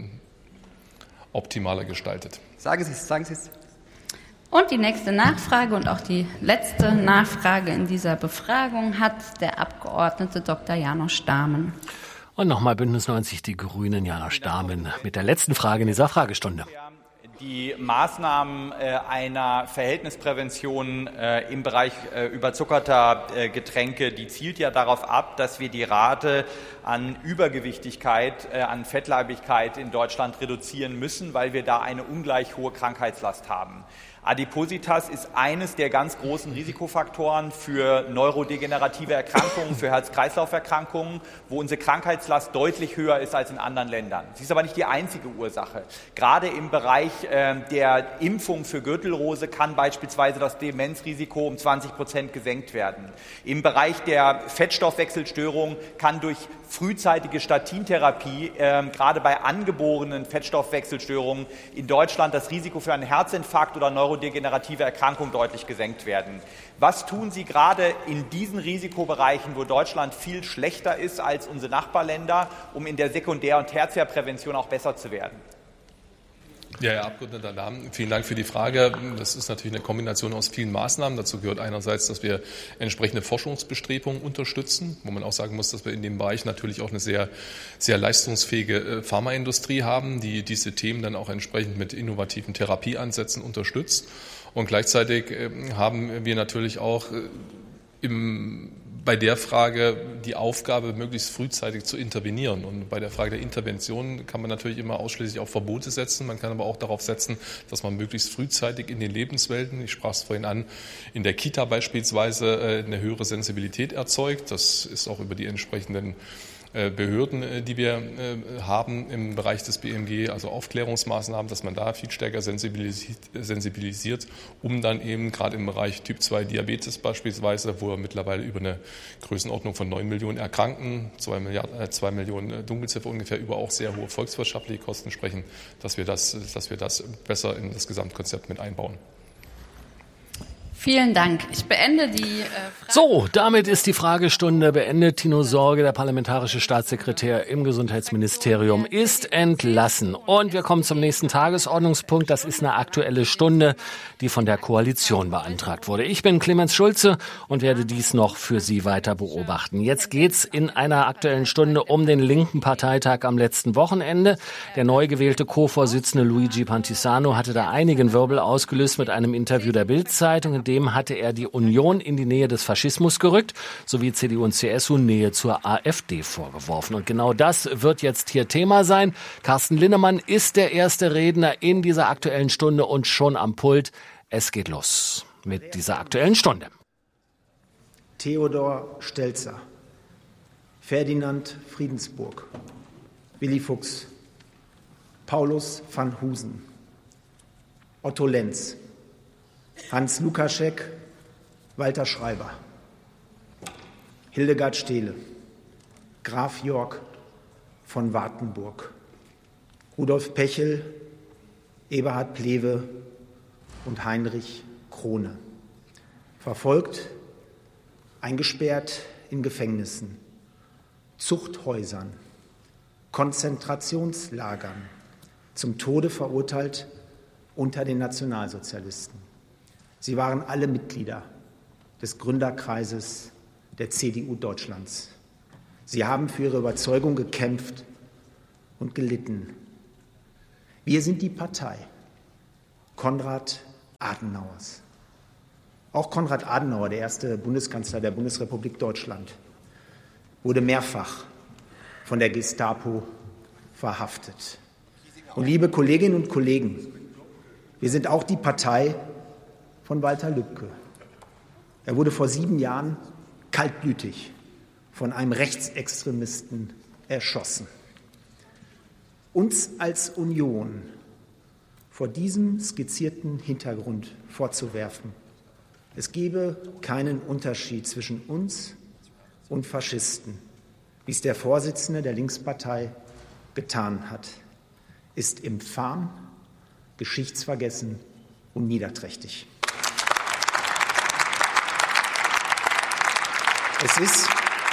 optimaler gestaltet. Sagen Sie es, sagen Sie es. Und die nächste Nachfrage und auch die letzte Nachfrage in dieser Befragung hat der Abgeordnete Doktor Janosch Dahmen. Und nochmal Bündnis neunzig Die Grünen, Janosch Dahmen, mit der letzten Frage in dieser Fragestunde. Die Maßnahmen äh, einer Verhältnisprävention äh, im Bereich äh, überzuckerter äh, Getränke, die zielt ja darauf ab, dass wir die Rate an Übergewichtigkeit, äh, an Fettleibigkeit in Deutschland reduzieren müssen, weil wir da eine ungleich hohe Krankheitslast haben. Adipositas ist eines der ganz großen Risikofaktoren für neurodegenerative Erkrankungen, für Herz-Kreislauf-Erkrankungen, wo unsere Krankheitslast deutlich höher ist als in anderen Ländern. Sie ist aber nicht die einzige Ursache. Gerade im Bereich äh, der Impfung für Gürtelrose kann beispielsweise das Demenzrisiko um zwanzig Prozent gesenkt werden. Im Bereich der Fettstoffwechselstörung kann durch frühzeitige Statintherapie, äh, gerade bei angeborenen Fettstoffwechselstörungen in Deutschland, das Risiko für einen Herzinfarkt oder neurodegenerative Erkrankung deutlich gesenkt werden. Was tun Sie gerade in diesen Risikobereichen, wo Deutschland viel schlechter ist als unsere Nachbarländer, um in der Sekundär- und Tertiärprävention auch besser zu werden? Ja, Herr Abgeordneter Dahmen, vielen Dank für die Frage. Das ist natürlich eine Kombination aus vielen Maßnahmen. Dazu gehört einerseits, dass wir entsprechende Forschungsbestrebungen unterstützen, wo man auch sagen muss, dass wir in dem Bereich natürlich auch eine sehr, sehr leistungsfähige Pharmaindustrie haben, die diese Themen dann auch entsprechend mit innovativen Therapieansätzen unterstützt. Und gleichzeitig haben wir natürlich auch im bei der Frage die Aufgabe, möglichst frühzeitig zu intervenieren. Und bei der Frage der Intervention kann man natürlich immer ausschließlich auf Verbote setzen. Man kann aber auch darauf setzen, dass man möglichst frühzeitig in den Lebenswelten, ich sprach es vorhin an, in der Kita beispielsweise eine höhere Sensibilität erzeugt. Das ist auch über die entsprechenden Behörden, die wir haben im Bereich des B M G, also Aufklärungsmaßnahmen, dass man da viel stärker sensibilisiert, um dann eben gerade im Bereich Typ zwei Diabetes beispielsweise, wo wir mittlerweile über eine Größenordnung von neun Millionen Erkrankten, zwei Milliarden, äh, zwei Millionen Dunkelziffer ungefähr, über auch sehr hohe volkswirtschaftliche Kosten sprechen, dass wir das, dass wir das besser in das Gesamtkonzept mit einbauen. Vielen Dank. Ich beende die äh, Frage. So, damit ist die Fragestunde beendet. Tino Sorge, der parlamentarische Staatssekretär im Gesundheitsministerium, ist entlassen. Und wir kommen zum nächsten Tagesordnungspunkt. Das ist eine aktuelle Stunde, die von der Koalition beantragt wurde. Ich bin Clemens Schulze und werde dies noch für Sie weiter beobachten. Jetzt geht's in einer aktuellen Stunde um den linken Parteitag am letzten Wochenende. Der neu gewählte Co-Vorsitzende Luigi Pantisano hatte da einigen Wirbel ausgelöst mit einem Interview der Bild-Zeitung, in dem hatte er die Union in die Nähe des Faschismus gerückt, sowie C D U und C S U Nähe zur AfD vorgeworfen. Und genau das wird jetzt hier Thema sein. Carsten Linnemann ist der erste Redner in dieser aktuellen Stunde und schon am Pult. Es geht los mit dieser aktuellen Stunde. Theodor Steltzer, Ferdinand Friedensburg, Willi Fuchs, Paulus van Husen, Otto Lenz, Hans Lukaschek, Walter Schreiber, Hildegard Stehle, Graf Jörg von Wartenburg, Rudolf Pechel, Eberhard Plewe und Heinrich Krone. Verfolgt, eingesperrt in Gefängnissen, Zuchthäusern, Konzentrationslagern, zum Tode verurteilt unter den Nationalsozialisten. Sie waren alle Mitglieder des Gründerkreises der C D U Deutschlands. Sie haben für ihre Überzeugung gekämpft und gelitten. Wir sind die Partei Konrad Adenauers. Auch Konrad Adenauer, der erste Bundeskanzler der Bundesrepublik Deutschland, wurde mehrfach von der Gestapo verhaftet. Und liebe Kolleginnen und Kollegen, wir sind auch die Partei von Walter Lübcke. Er wurde vor sieben Jahren kaltblütig von einem Rechtsextremisten erschossen. Uns als Union vor diesem skizzierten Hintergrund vorzuwerfen, es gebe keinen Unterschied zwischen uns und Faschisten, wie es der Vorsitzende der Linkspartei getan hat, ist infam, geschichtsvergessen und niederträchtig. Es ist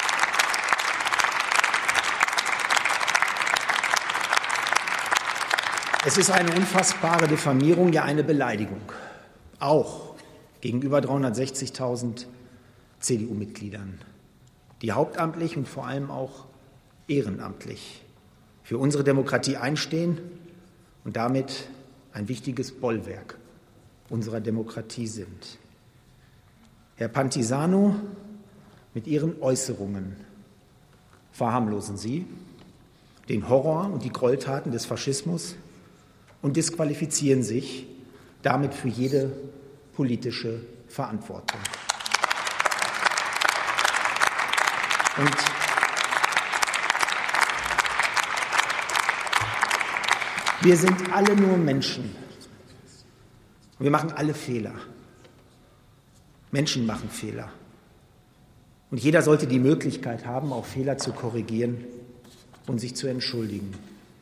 Es ist eine unfassbare Diffamierung, ja eine Beleidigung, auch gegenüber dreihundertsechzigtausend C D U-Mitgliedern, die hauptamtlich und vor allem auch ehrenamtlich für unsere Demokratie einstehen und damit ein wichtiges Bollwerk unserer Demokratie sind. Herr Pantisano, mit Ihren Äußerungen verharmlosen Sie den Horror und die Gräueltaten des Faschismus und disqualifizieren sich damit für jede politische Verantwortung. Und wir sind alle nur Menschen. Und wir machen alle Fehler. Menschen machen Fehler. Und jeder sollte die Möglichkeit haben, auch Fehler zu korrigieren und sich zu entschuldigen.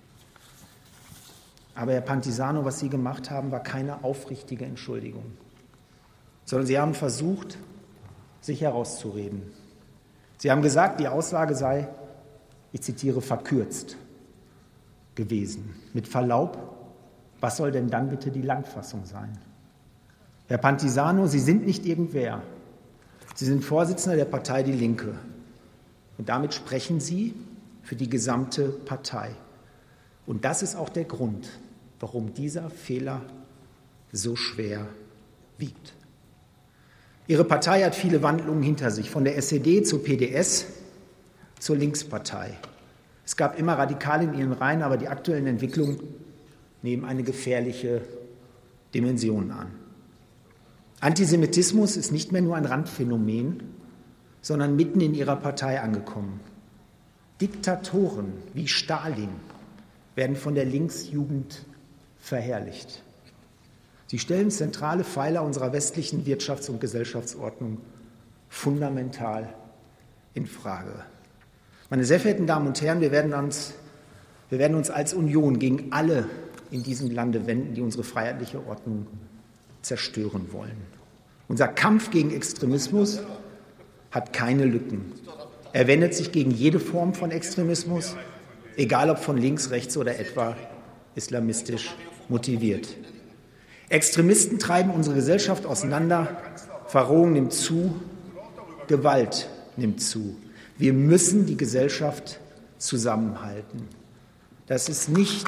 Aber Herr Pantisano, was Sie gemacht haben, war keine aufrichtige Entschuldigung, sondern Sie haben versucht, sich herauszureden. Sie haben gesagt, die Aussage sei, ich zitiere, verkürzt gewesen. Mit Verlaub, was soll denn dann bitte die Langfassung sein? Herr Pantisano, Sie sind nicht irgendwer. Sie sind Vorsitzender der Partei Die Linke. Und damit sprechen Sie für die gesamte Partei. Und das ist auch der Grund, warum dieser Fehler so schwer wiegt. Ihre Partei hat viele Wandlungen hinter sich, von der S E D zur P D S zur Linkspartei. Es gab immer Radikale in ihren Reihen, aber die aktuellen Entwicklungen nehmen eine gefährliche Dimension an. Antisemitismus ist nicht mehr nur ein Randphänomen, sondern mitten in ihrer Partei angekommen. Diktatoren wie Stalin werden von der Linksjugend verherrlicht. Sie stellen zentrale Pfeiler unserer westlichen Wirtschafts- und Gesellschaftsordnung fundamental in Frage. Meine sehr verehrten Damen und Herren, wir werden uns, wir werden uns als Union gegen alle in diesem Lande wenden, die unsere freiheitliche Ordnung zerstören wollen. Unser Kampf gegen Extremismus hat keine Lücken. Er wendet sich gegen jede Form von Extremismus, egal ob von links, rechts oder etwa islamistisch motiviert. Extremisten treiben unsere Gesellschaft auseinander, Verrohung nimmt zu, Gewalt nimmt zu. Wir müssen die Gesellschaft zusammenhalten. Das ist nicht,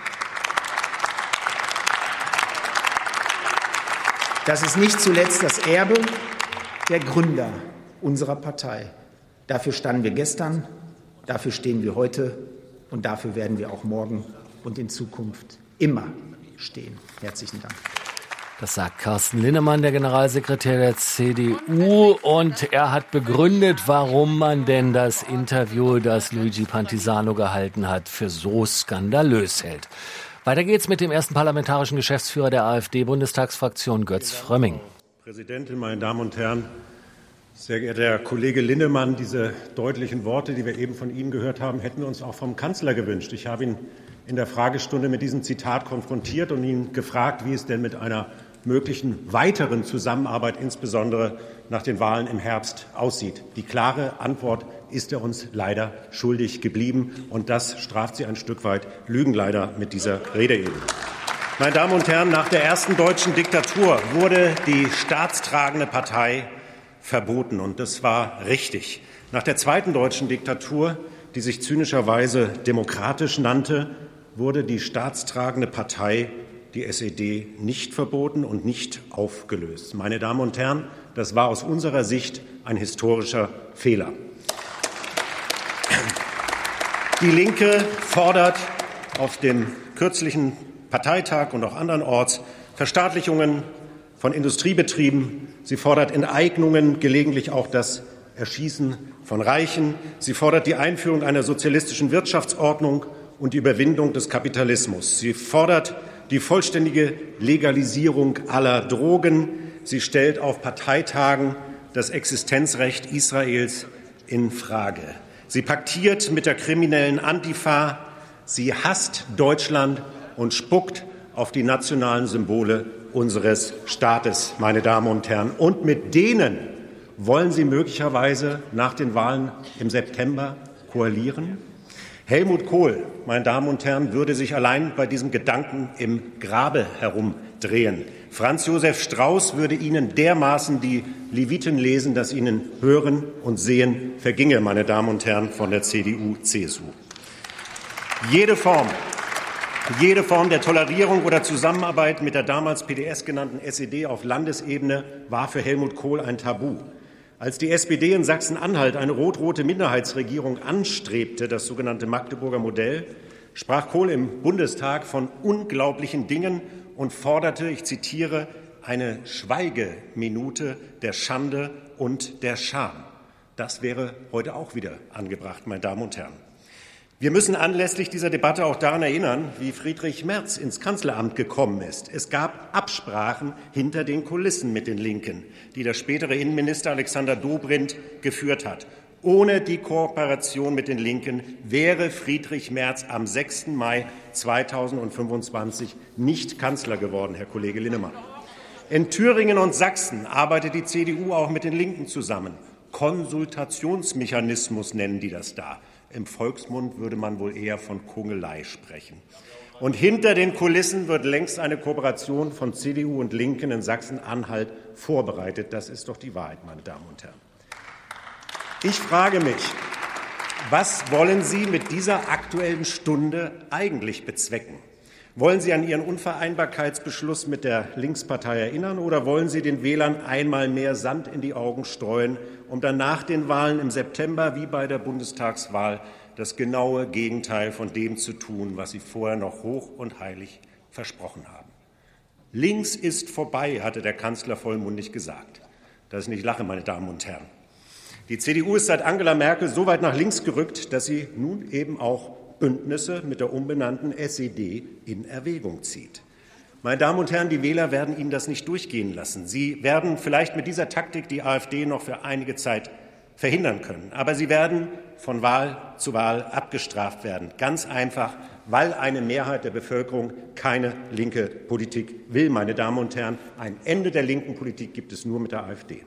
das ist nicht zuletzt das Erbe der Gründer unserer Partei. Dafür standen wir gestern, dafür stehen wir heute und dafür werden wir auch morgen und in Zukunft immer stehen. Herzlichen Dank. Das sagt Carsten Linnemann, der Generalsekretär der C D U, und er hat begründet, warum man denn das Interview, das Luigi Pantisano gehalten hat, für so skandalös hält. Weiter geht's mit dem ersten parlamentarischen Geschäftsführer der AfD-Bundestagsfraktion, Götz Frömming. Frau Präsidentin, meine Damen und Herren! Sehr geehrter Herr Kollege Linnemann, diese deutlichen Worte, die wir eben von Ihnen gehört haben, hätten wir uns auch vom Kanzler gewünscht. Ich habe ihn in der Fragestunde mit diesem Zitat konfrontiert und ihn gefragt, wie es denn mit einer möglichen weiteren Zusammenarbeit, insbesondere nach den Wahlen im Herbst, aussieht. Die klare Antwort ist er uns leider schuldig geblieben, und das straft Sie ein Stück weit Lügen leider mit dieser Rede eben. Meine Damen und Herren, nach der ersten deutschen Diktatur wurde die staatstragende Partei verboten, und das war richtig. Nach der zweiten deutschen Diktatur, die sich zynischerweise demokratisch nannte, wurde die staatstragende Partei, die S E D, nicht verboten und nicht aufgelöst. Meine Damen und Herren, das war aus unserer Sicht ein historischer Fehler. Die Linke fordert auf dem kürzlichen Parteitag und auch andernorts Verstaatlichungen von Industriebetrieben. Sie fordert Enteignungen, gelegentlich auch das Erschießen von Reichen. Sie fordert die Einführung einer sozialistischen Wirtschaftsordnung und die Überwindung des Kapitalismus. Sie fordert die vollständige Legalisierung aller Drogen. Sie stellt auf Parteitagen das Existenzrecht Israels in Frage. Sie paktiert mit der kriminellen Antifa. Sie hasst Deutschland und spuckt auf die nationalen Symbole unseres Staates, meine Damen und Herren. Und mit denen wollen Sie möglicherweise nach den Wahlen im September koalieren? Helmut Kohl, meine Damen und Herren, würde sich allein bei diesem Gedanken im Grabe herumdrehen. Franz Josef Strauß würde Ihnen dermaßen die Leviten lesen, dass Ihnen Hören und Sehen verginge, meine Damen und Herren von der C D U C S U. Jede Form, jede Form der Tolerierung oder Zusammenarbeit mit der damals P D S genannten S E D auf Landesebene war für Helmut Kohl ein Tabu. Als die S P D in Sachsen-Anhalt eine rot-rote Minderheitsregierung anstrebte, das sogenannte Magdeburger Modell, sprach Kohl im Bundestag von unglaublichen Dingen und forderte, ich zitiere, eine Schweigeminute der Schande und der Scham. Das wäre heute auch wieder angebracht, meine Damen und Herren. Wir müssen anlässlich dieser Debatte auch daran erinnern, wie Friedrich Merz ins Kanzleramt gekommen ist. Es gab Absprachen hinter den Kulissen mit den Linken, die der spätere Innenminister Alexander Dobrindt geführt hat. Ohne die Kooperation mit den Linken wäre Friedrich Merz am sechsten Mai zweitausendfünfundzwanzig nicht Kanzler geworden, Herr Kollege Linnemann. In Thüringen und Sachsen arbeitet die C D U auch mit den Linken zusammen. Konsultationsmechanismus nennen die das da. Im Volksmund würde man wohl eher von Kungelei sprechen. Und hinter den Kulissen wird längst eine Kooperation von C D U und Linken in Sachsen-Anhalt vorbereitet. Das ist doch die Wahrheit, meine Damen und Herren. Ich frage mich, was wollen Sie mit dieser Aktuellen Stunde eigentlich bezwecken? Wollen Sie an Ihren Unvereinbarkeitsbeschluss mit der Linkspartei erinnern, oder wollen Sie den Wählern einmal mehr Sand in die Augen streuen, um dann nach den Wahlen im September wie bei der Bundestagswahl das genaue Gegenteil von dem zu tun, was Sie vorher noch hoch und heilig versprochen haben? Links ist vorbei, hatte der Kanzler vollmundig gesagt. Das ist nicht Lache, meine Damen und Herren. Die C D U ist seit Angela Merkel so weit nach links gerückt, dass sie nun eben auch Bündnisse mit der umbenannten S E D in Erwägung zieht. Meine Damen und Herren, die Wähler werden Ihnen das nicht durchgehen lassen. Sie werden vielleicht mit dieser Taktik die AfD noch für einige Zeit verhindern können. Aber sie werden von Wahl zu Wahl abgestraft werden. Ganz einfach, weil eine Mehrheit der Bevölkerung keine linke Politik will. Meine Damen und Herren, ein Ende der linken Politik gibt es nur mit der AfD.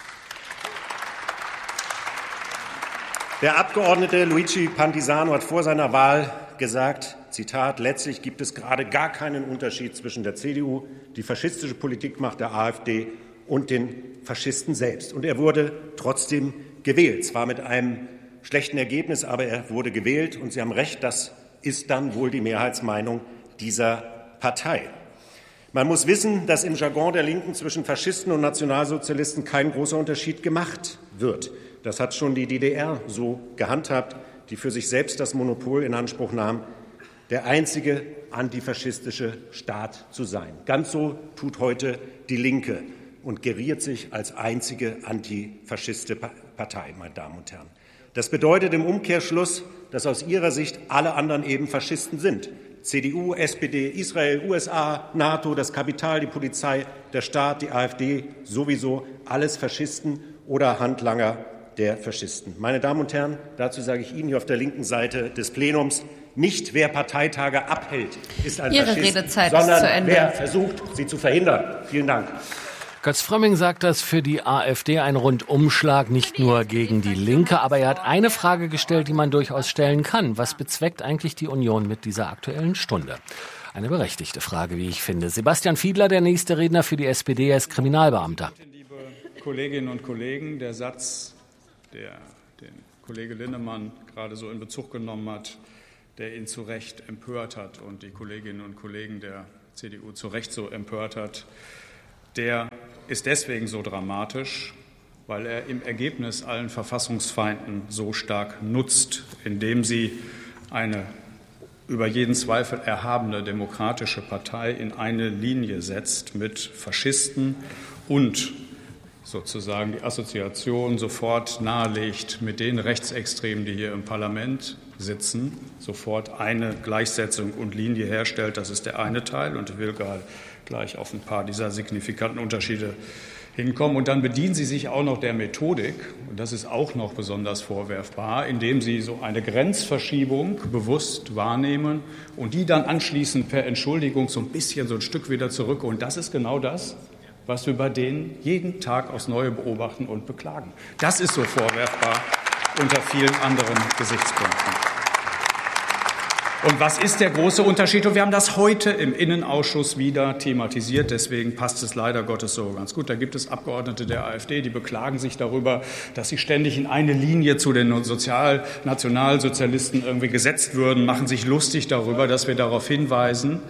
Der Abgeordnete Luigi Pantisano hat vor seiner Wahl gesagt, Zitat, letztlich gibt es gerade gar keinen Unterschied zwischen der C D U, die faschistische Politik macht, der AfD und den Faschisten selbst. Und er wurde trotzdem gewählt, zwar mit einem schlechten Ergebnis, aber er wurde gewählt. Und Sie haben recht, das ist dann wohl die Mehrheitsmeinung dieser Partei. Man muss wissen, dass im Jargon der Linken zwischen Faschisten und Nationalsozialisten kein großer Unterschied gemacht wird. Das hat schon die D D R so gehandhabt, die für sich selbst das Monopol in Anspruch nahm, der einzige antifaschistische Staat zu sein. Ganz so tut heute die Linke und geriert sich als einzige antifaschistische Partei, meine Damen und Herren. Das bedeutet im Umkehrschluss, dass aus ihrer Sicht alle anderen eben Faschisten sind. C D U, S P D, Israel, U S A, NATO, das Kapital, die Polizei, der Staat, die AfD, sowieso alles Faschisten oder Handlanger der Faschisten. Meine Damen und Herren, dazu sage ich Ihnen hier auf der linken Seite des Plenums, nicht wer Parteitage abhält, ist ein Ihre Faschist, Redezeit sondern ist zu Ende. wer versucht, sie zu verhindern. Vielen Dank. Götz Frömming sagt das für die AfD ein Rundumschlag, nicht nur gegen die Linke, aber er hat eine Frage gestellt, die man durchaus stellen kann. Was bezweckt eigentlich die Union mit dieser Aktuellen Stunde? Eine berechtigte Frage, wie ich finde. Sebastian Fiedler, der nächste Redner für die S P D, er ist Kriminalbeamter. Liebe Kolleginnen und Kollegen, der Satz, der den Kollege Linnemann gerade so in Bezug genommen hat, der ihn zu Recht empört hat und die Kolleginnen und Kollegen der C D U zu Recht so empört hat, der ist deswegen so dramatisch, weil er im Ergebnis allen Verfassungsfeinden so stark nutzt, indem sie eine über jeden Zweifel erhabene demokratische Partei in eine Linie setzt mit Faschisten und sozusagen die Assoziation sofort nahelegt mit den Rechtsextremen, die hier im Parlament sitzen, sofort eine Gleichsetzung und Linie herstellt. Das ist der eine Teil und ich will gerade gleich auf ein paar dieser signifikanten Unterschiede hinkommen. Und dann bedienen Sie sich auch noch der Methodik, und das ist auch noch besonders vorwerfbar, indem Sie so eine Grenzverschiebung bewusst wahrnehmen und die dann anschließend per Entschuldigung so ein bisschen so ein Stück wieder zurück. Und das ist genau das, was wir bei denen jeden Tag aufs Neue beobachten und beklagen. Das ist so vorwerfbar unter vielen anderen Gesichtspunkten. Und was ist der große Unterschied? Und wir haben das heute im Innenausschuss wieder thematisiert. Deswegen passt es leider Gottes so ganz gut. Da gibt es Abgeordnete der AfD, die beklagen sich darüber, dass sie ständig in eine Linie zu den Sozial-Nationalsozialisten irgendwie gesetzt würden, machen sich lustig darüber, dass wir darauf hinweisen,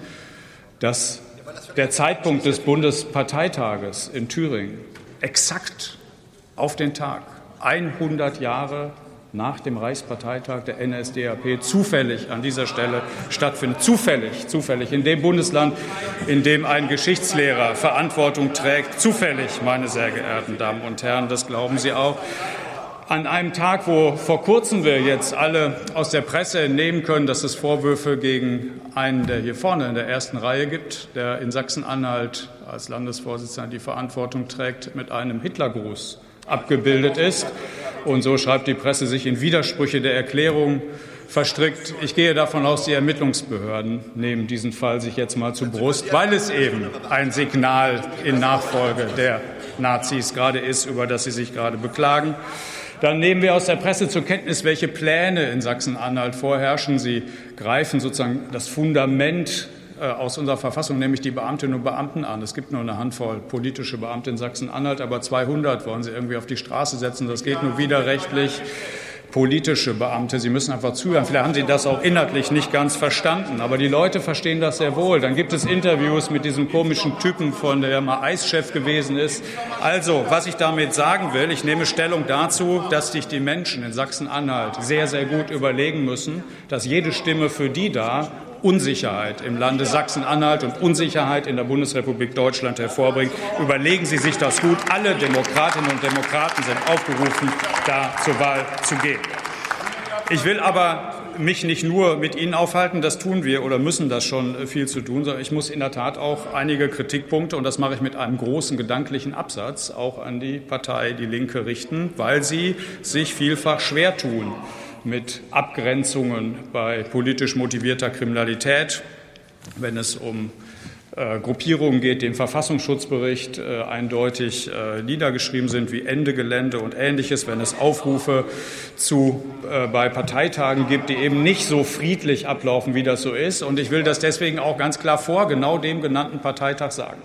dass der Zeitpunkt des Bundesparteitages in Thüringen exakt auf den Tag hundert Jahre nach dem Reichsparteitag der N S D A P zufällig an dieser Stelle stattfindet. Zufällig, zufällig. In dem Bundesland, in dem ein Geschichtslehrer Verantwortung trägt. Zufällig, meine sehr geehrten Damen und Herren, das glauben Sie auch. An einem Tag, wo vor kurzem wir jetzt alle aus der Presse entnehmen können, dass es Vorwürfe gegen einen, der hier vorne in der ersten Reihe gibt, der in Sachsen-Anhalt als Landesvorsitzender die Verantwortung trägt, mit einem Hitlergruß abgebildet ist. Und so schreibt die Presse sich in Widersprüche der Erklärung verstrickt. Ich gehe davon aus, die Ermittlungsbehörden nehmen diesen Fall sich jetzt mal zu Brust, weil es eben ein Signal in Nachfolge der Nazis gerade ist, über das sie sich gerade beklagen. Dann nehmen wir aus der Presse zur Kenntnis, welche Pläne in Sachsen-Anhalt vorherrschen. Sie greifen sozusagen das Fundament aus unserer Verfassung, nämlich die Beamtinnen und Beamten an. Es gibt nur eine Handvoll politische Beamte in Sachsen-Anhalt, aber zweihundert wollen sie irgendwie auf die Straße setzen. Das geht nur widerrechtlich. Politische Beamte, Sie müssen einfach zuhören. Vielleicht haben Sie das auch inhaltlich nicht ganz verstanden, aber die Leute verstehen das sehr wohl. Dann gibt es Interviews mit diesem komischen Typen, von der mal Eischef gewesen ist. Also, was ich damit sagen will, ich nehme Stellung dazu, dass sich die Menschen in Sachsen-Anhalt sehr, sehr gut überlegen müssen, dass jede Stimme für die da Unsicherheit im Lande Sachsen-Anhalt und Unsicherheit in der Bundesrepublik Deutschland hervorbringt. Überlegen Sie sich das gut. Alle Demokratinnen und Demokraten sind aufgerufen, da zur Wahl zu gehen. Ich will aber mich nicht nur mit Ihnen aufhalten, das tun wir oder müssen das schon viel zu tun, sondern ich muss in der Tat auch einige Kritikpunkte, und das mache ich mit einem großen gedanklichen Absatz, auch an die Partei Die Linke richten, weil sie sich vielfach schwer tun mit Abgrenzungen bei politisch motivierter Kriminalität, wenn es um äh, Gruppierungen geht, die im Verfassungsschutzbericht äh, eindeutig äh, niedergeschrieben sind, wie Ende Gelände und Ähnliches, wenn es Aufrufe zu, äh, bei Parteitagen gibt, die eben nicht so friedlich ablaufen, wie das so ist. Und ich will das deswegen auch ganz klar vor genau dem genannten Parteitag sagen.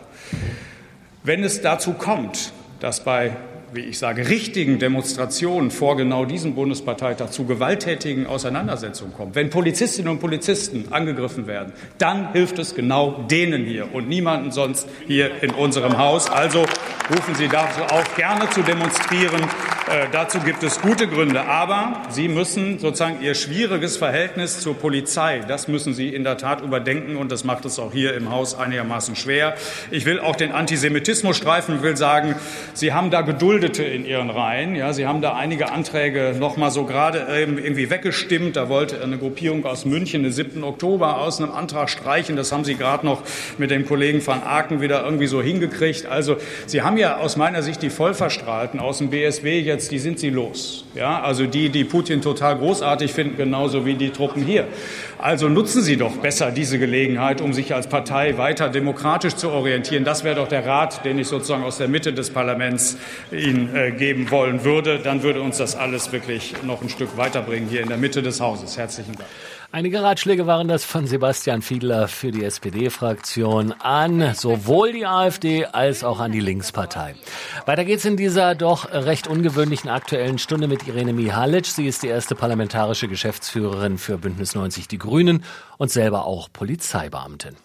Wenn es dazu kommt, dass bei wie ich sage, richtigen Demonstrationen vor genau diesem Bundesparteitag zu gewalttätigen Auseinandersetzungen kommen, wenn Polizistinnen und Polizisten angegriffen werden, dann hilft es genau denen hier und niemanden sonst hier in unserem Haus. Also rufen Sie dazu auf, gerne zu demonstrieren. Äh, dazu gibt es gute Gründe. Aber Sie müssen sozusagen Ihr schwieriges Verhältnis zur Polizei, das müssen Sie in der Tat überdenken, und das macht es auch hier im Haus einigermaßen schwer. Ich will auch den Antisemitismus streifen, will sagen, Sie haben da geduldet, Gebildete in Ihren Reihen. Ja, Sie haben da einige Anträge noch mal so gerade irgendwie weggestimmt. Da wollte eine Gruppierung aus München den siebten Oktober aus einem Antrag streichen. Das haben Sie gerade noch mit dem Kollegen van Aken wieder irgendwie so hingekriegt. Also Sie haben ja aus meiner Sicht die Vollverstrahlten aus dem B S W jetzt, die sind Sie los. Ja, also die, die Putin total großartig finden, genauso wie die Truppen hier. Also nutzen Sie doch besser diese Gelegenheit, um sich als Partei weiter demokratisch zu orientieren. Das wäre doch der Rat, den ich sozusagen aus der Mitte des Parlaments Ihnen äh, geben wollen würde. Dann würde uns das alles wirklich noch ein Stück weiterbringen hier in der Mitte des Hauses. Herzlichen Dank. Einige Ratschläge waren das von Sebastian Fiedler für die S P D-Fraktion an sowohl die AfD als auch an die Linkspartei. Weiter geht's in dieser doch recht ungewöhnlichen Aktuellen Stunde mit Irene Mihalic. Sie ist die erste parlamentarische Geschäftsführerin für Bündnis neunzig Die Grünen und selber auch Polizeibeamtin.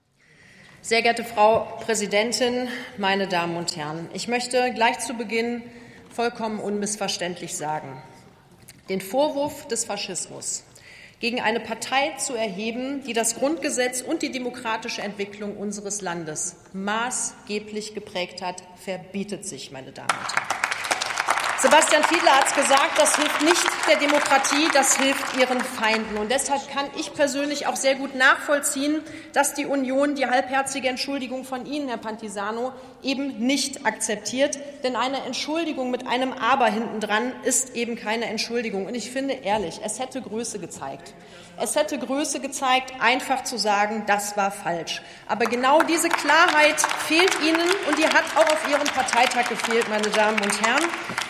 Sehr geehrte Frau Präsidentin, meine Damen und Herren! Ich möchte gleich zu Beginn vollkommen unmissverständlich sagen: Den Vorwurf des Faschismus gegen eine Partei zu erheben, die das Grundgesetz und die demokratische Entwicklung unseres Landes maßgeblich geprägt hat, verbietet sich, meine Damen und Herren. Sebastian Fiedler hat es gesagt, das hilft nicht der Demokratie, das hilft ihren Feinden. Und deshalb kann ich persönlich auch sehr gut nachvollziehen, dass die Union die halbherzige Entschuldigung von Ihnen, Herr Pantisano, eben nicht akzeptiert. Denn eine Entschuldigung mit einem Aber hintendran ist eben keine Entschuldigung. Und ich finde ehrlich, es hätte Größe gezeigt. Es hätte Größe gezeigt, einfach zu sagen, das war falsch. Aber genau diese Klarheit fehlt Ihnen, und die hat auch auf Ihrem Parteitag gefehlt, meine Damen und Herren.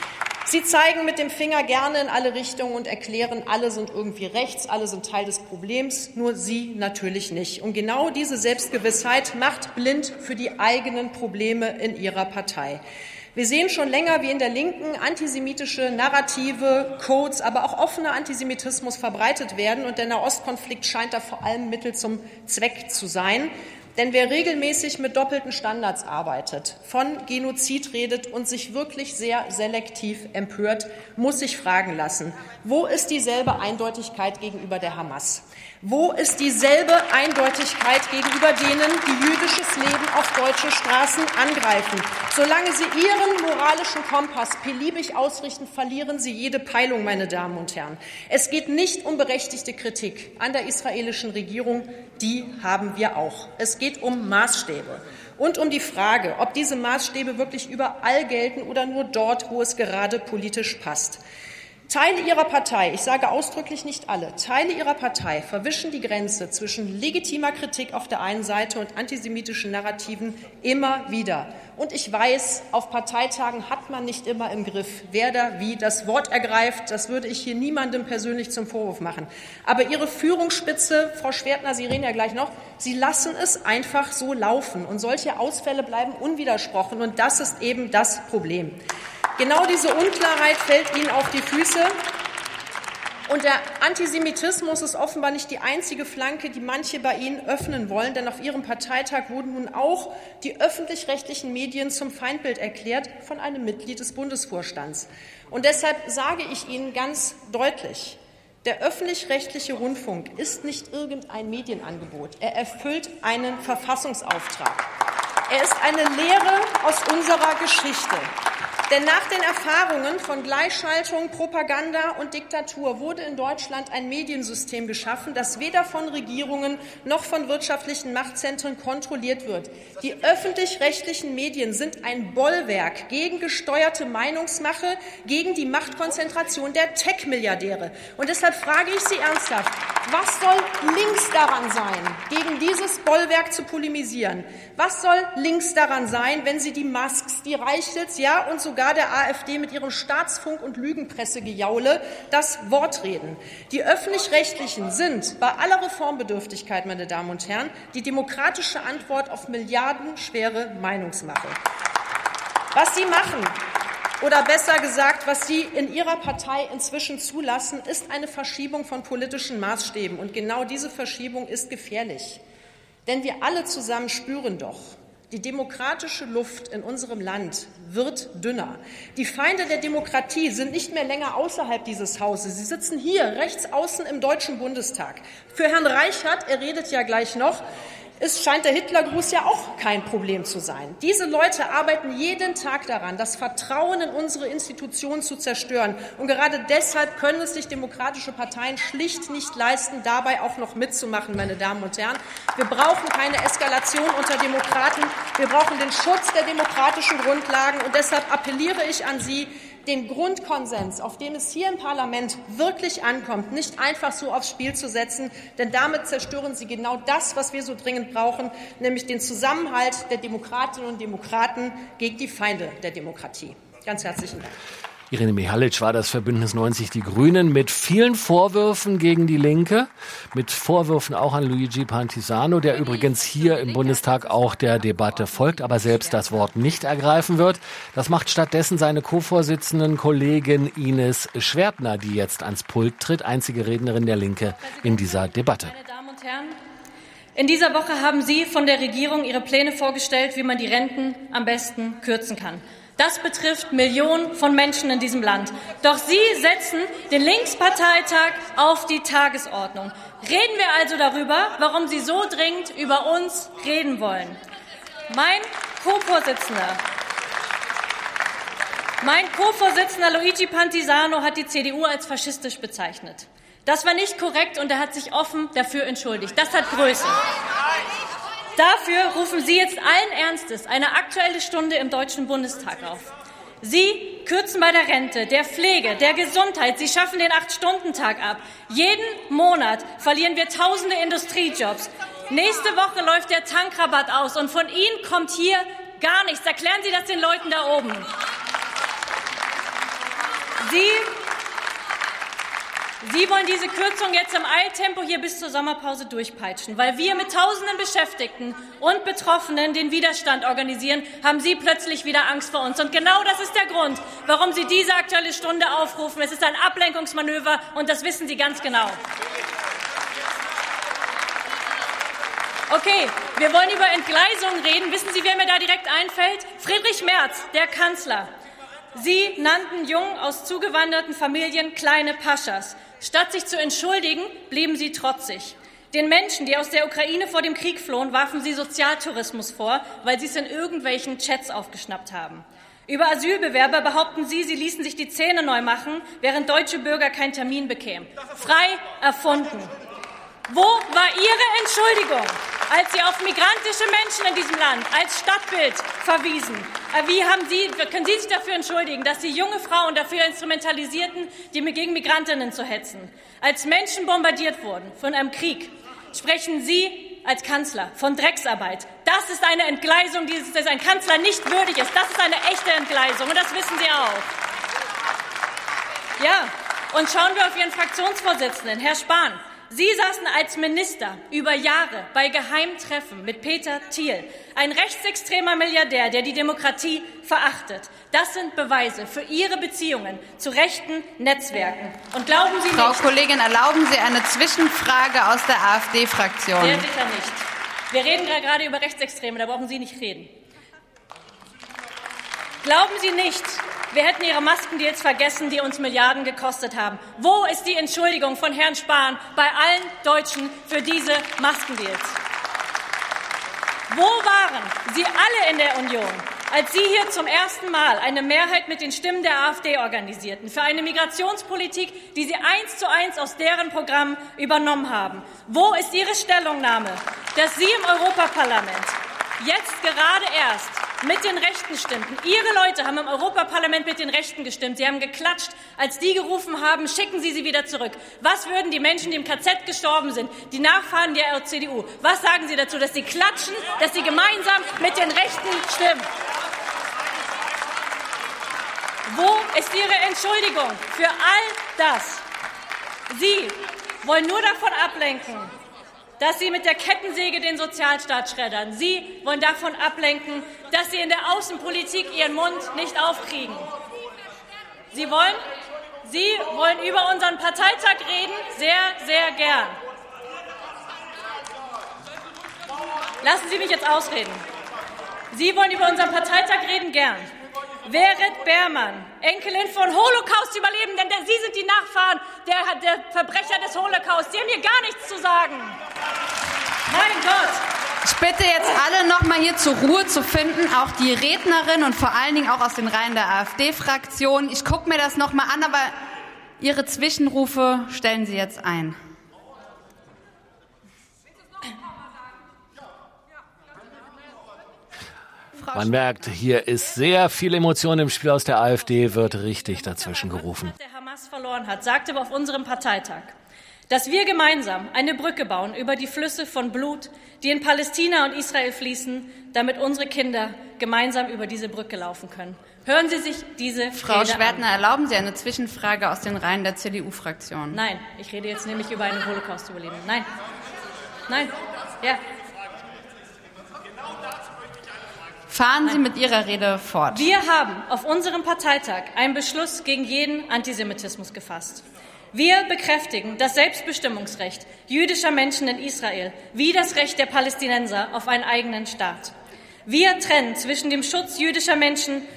Sie zeigen mit dem Finger gerne in alle Richtungen und erklären, alle sind irgendwie rechts, alle sind Teil des Problems, nur Sie natürlich nicht. Und genau diese Selbstgewissheit macht blind für die eigenen Probleme in Ihrer Partei. Wir sehen schon länger, wie in der Linken antisemitische Narrative, Codes, aber auch offener Antisemitismus verbreitet werden. Und der Nahostkonflikt scheint da vor allem Mittel zum Zweck zu sein. Denn wer regelmäßig mit doppelten Standards arbeitet, von Genozid redet und sich wirklich sehr selektiv empört, muss sich fragen lassen, wo ist dieselbe Eindeutigkeit gegenüber der Hamas? Wo ist dieselbe Eindeutigkeit gegenüber denen, die jüdisches Leben auf deutsche Straßen angreifen? Solange Sie Ihren moralischen Kompass beliebig ausrichten, verlieren Sie jede Peilung, meine Damen und Herren. Es geht nicht um berechtigte Kritik an der israelischen Regierung, die haben wir auch. Es geht um Maßstäbe und um die Frage, ob diese Maßstäbe wirklich überall gelten oder nur dort, wo es gerade politisch passt. Teile Ihrer Partei, ich sage ausdrücklich nicht alle, Teile Ihrer Partei verwischen die Grenze zwischen legitimer Kritik auf der einen Seite und antisemitischen Narrativen immer wieder. Und ich weiß, auf Parteitagen hat man nicht immer im Griff, wer da wie das Wort ergreift. Das würde ich hier niemandem persönlich zum Vorwurf machen. Aber Ihre Führungsspitze, Frau Schwertner, Sie reden ja gleich noch, Sie lassen es einfach so laufen. Und solche Ausfälle bleiben unwidersprochen. Und das ist eben das Problem. Genau diese Unklarheit fällt Ihnen auf die Füße. Und der Antisemitismus ist offenbar nicht die einzige Flanke, die manche bei Ihnen öffnen wollen. Denn auf Ihrem Parteitag wurden nun auch die öffentlich-rechtlichen Medien zum Feindbild erklärt von einem Mitglied des Bundesvorstands. Und deshalb sage ich Ihnen ganz deutlich, der öffentlich-rechtliche Rundfunk ist nicht irgendein Medienangebot. Er erfüllt einen Verfassungsauftrag. Er ist eine Lehre aus unserer Geschichte. Denn nach den Erfahrungen von Gleichschaltung, Propaganda und Diktatur wurde in Deutschland ein Mediensystem geschaffen, das weder von Regierungen noch von wirtschaftlichen Machtzentren kontrolliert wird. Die öffentlich-rechtlichen Medien sind ein Bollwerk gegen gesteuerte Meinungsmache, gegen die Machtkonzentration der Tech-Milliardäre. Und deshalb frage ich Sie ernsthaft, was soll links daran sein, gegen dieses Bollwerk zu polemisieren? Was soll links daran sein, wenn Sie die Musks, die Reichels, ja und sogar der AfD mit ihrem Staatsfunk- und Lügenpressegejaule das Wort reden? Die Öffentlich-Rechtlichen sind bei aller Reformbedürftigkeit, meine Damen und Herren, die demokratische Antwort auf milliardenschwere Meinungsmache. Was Sie machen, oder besser gesagt, was Sie in Ihrer Partei inzwischen zulassen, ist eine Verschiebung von politischen Maßstäben. Und genau diese Verschiebung ist gefährlich. Denn wir alle zusammen spüren doch, die demokratische Luft in unserem Land wird dünner. Die Feinde der Demokratie sind nicht mehr länger außerhalb dieses Hauses. Sie sitzen hier rechts außen im Deutschen Bundestag. Für Herrn Reichert, er redet ja gleich noch, Es scheint der Hitlergruß ja auch kein Problem zu sein. Diese Leute arbeiten jeden Tag daran, das Vertrauen in unsere Institutionen zu zerstören. Und gerade deshalb können es sich demokratische Parteien schlicht nicht leisten, dabei auch noch mitzumachen, meine Damen und Herren. Wir brauchen keine Eskalation unter Demokraten. Wir brauchen den Schutz der demokratischen Grundlagen. Und deshalb appelliere ich an Sie, den Grundkonsens, auf den es hier im Parlament wirklich ankommt, nicht einfach so aufs Spiel zu setzen, denn damit zerstören Sie genau das, was wir so dringend brauchen, nämlich den Zusammenhalt der Demokratinnen und Demokraten gegen die Feinde der Demokratie. Ganz herzlichen Dank. Irene Mihalic war das für Bündnis neunzig Die Grünen mit vielen Vorwürfen gegen die Linke, mit Vorwürfen auch an Luigi Pantisano, der übrigens hier im Bundestag auch der Debatte folgt, aber selbst das Wort nicht ergreifen wird. Das macht stattdessen seine Co-Vorsitzenden Kollegin Ines Schwertner, die jetzt ans Pult tritt, einzige Rednerin der Linke in dieser Debatte. Meine Damen und Herren, in dieser Woche haben Sie von der Regierung Ihre Pläne vorgestellt, wie man die Renten am besten kürzen kann. Das betrifft Millionen von Menschen in diesem Land. Doch Sie setzen den Linksparteitag auf die Tagesordnung. Reden wir also darüber, warum Sie so dringend über uns reden wollen. Mein Co-Vorsitzender, mein Co-Vorsitzender Luigi Pantisano hat die C D U als faschistisch bezeichnet. Das war nicht korrekt und er hat sich offen dafür entschuldigt. Das hat Größe. Dafür rufen Sie jetzt allen Ernstes eine Aktuelle Stunde im Deutschen Bundestag auf. Sie kürzen bei der Rente, der Pflege, der Gesundheit. Sie schaffen den Acht-Stunden-Tag ab. Jeden Monat verlieren wir tausende Industriejobs. Nächste Woche läuft der Tankrabatt aus und von Ihnen kommt hier gar nichts. Erklären Sie das den Leuten da oben. Sie Sie wollen diese Kürzung jetzt im Eiltempo hier bis zur Sommerpause durchpeitschen. Weil wir mit tausenden Beschäftigten und Betroffenen den Widerstand organisieren, haben Sie plötzlich wieder Angst vor uns. Und genau das ist der Grund, warum Sie diese Aktuelle Stunde aufrufen. Es ist ein Ablenkungsmanöver und das wissen Sie ganz genau. Okay, wir wollen über Entgleisungen reden. Wissen Sie, wer mir da direkt einfällt? Friedrich Merz, der Kanzler. Sie nannten Jungen aus zugewanderten Familien kleine Paschas. Statt sich zu entschuldigen, blieben Sie trotzig. Den Menschen, die aus der Ukraine vor dem Krieg flohen, warfen Sie Sozialtourismus vor, weil Sie es in irgendwelchen Chats aufgeschnappt haben. Über Asylbewerber behaupten Sie, sie ließen sich die Zähne neu machen, während deutsche Bürger keinen Termin bekämen. Frei erfunden. Wo war Ihre Entschuldigung, als Sie auf migrantische Menschen in diesem Land als Stadtbild verwiesen? Wie haben Sie, können Sie sich dafür entschuldigen, dass Sie junge Frauen dafür instrumentalisierten, die gegen Migrantinnen zu hetzen? Als Menschen bombardiert wurden von einem Krieg, sprechen Sie als Kanzler von Drecksarbeit. Das ist eine Entgleisung, die ein Kanzler nicht würdig ist. Das ist eine echte Entgleisung und das wissen Sie auch. Ja, und schauen wir auf Ihren Fraktionsvorsitzenden, Herr Spahn. Sie saßen als Minister über Jahre bei Geheimtreffen mit Peter Thiel, ein rechtsextremer Milliardär, der die Demokratie verachtet. Das sind Beweise für Ihre Beziehungen zu rechten Netzwerken. Und glauben Sie Frau nicht, Frau Kollegin, erlauben Sie eine Zwischenfrage aus der AfD-Fraktion? Sehr sicher nicht. Wir reden gerade über Rechtsextreme, da brauchen Sie nicht reden. Glauben Sie nicht, wir hätten Ihre Maskendeals vergessen, die uns Milliarden gekostet haben. Wo ist die Entschuldigung von Herrn Spahn bei allen Deutschen für diese Maskendeals? Wo waren Sie alle in der Union, als Sie hier zum ersten Mal eine Mehrheit mit den Stimmen der AfD organisierten, für eine Migrationspolitik, die Sie eins zu eins aus deren Programm übernommen haben? Wo ist Ihre Stellungnahme, dass Sie im Europaparlament jetzt gerade erst mit den Rechten stimmten? Ihre Leute haben im Europaparlament mit den Rechten gestimmt. Sie haben geklatscht, als die gerufen haben, schicken Sie sie wieder zurück. Was würden die Menschen, die im K Z gestorben sind, die Nachfahren der C D U, was sagen Sie dazu, dass Sie klatschen, dass Sie gemeinsam mit den Rechten stimmen? Wo ist Ihre Entschuldigung für all das? Sie wollen nur davon ablenken, dass Sie mit der Kettensäge den Sozialstaat schreddern. Sie wollen davon ablenken, dass Sie in der Außenpolitik Ihren Mund nicht aufkriegen. Sie wollen, Sie wollen über unseren Parteitag reden, sehr, sehr gern. Lassen Sie mich jetzt ausreden. Sie wollen über unseren Parteitag reden, gern. Berit Beermann, Enkelin von Holocaust-Überlebenden, denn Sie sind die Nachfahren der, der Verbrecher des Holocaust. Sie haben hier gar nichts zu sagen. Mein Gott. Ich bitte jetzt alle noch mal hier zur Ruhe zu finden, auch die Rednerin und vor allen Dingen auch aus den Reihen der AfD-Fraktion. Ich gucke mir das noch mal an, aber Ihre Zwischenrufe stellen Sie jetzt ein. Man merkt, hier ist sehr viel Emotion im Spiel. Aus der AfD wird richtig dazwischen gerufen. Der Hamas verloren hat, sagte auf unserem Parteitag, dass wir gemeinsam eine Brücke bauen über die Flüsse von Blut, die in Palästina und Israel fließen, damit unsere Kinder gemeinsam über diese Brücke laufen können. Hören Sie sich diese Frau Rede Schwertner, an. erlauben Sie eine Zwischenfrage aus den Reihen der C D U-Fraktion? Nein, ich rede jetzt nämlich über eine Holocaust-Überlebende. Nein, nein, ja. Fahren Sie mit Ihrer Rede fort. Wir haben auf unserem Parteitag einen Beschluss gegen jeden Antisemitismus gefasst. Wir bekräftigen das Selbstbestimmungsrecht jüdischer Menschen in Israel wie das Recht der Palästinenser auf einen eigenen Staat. Wir trennen zwischen dem Schutz jüdischer Menschen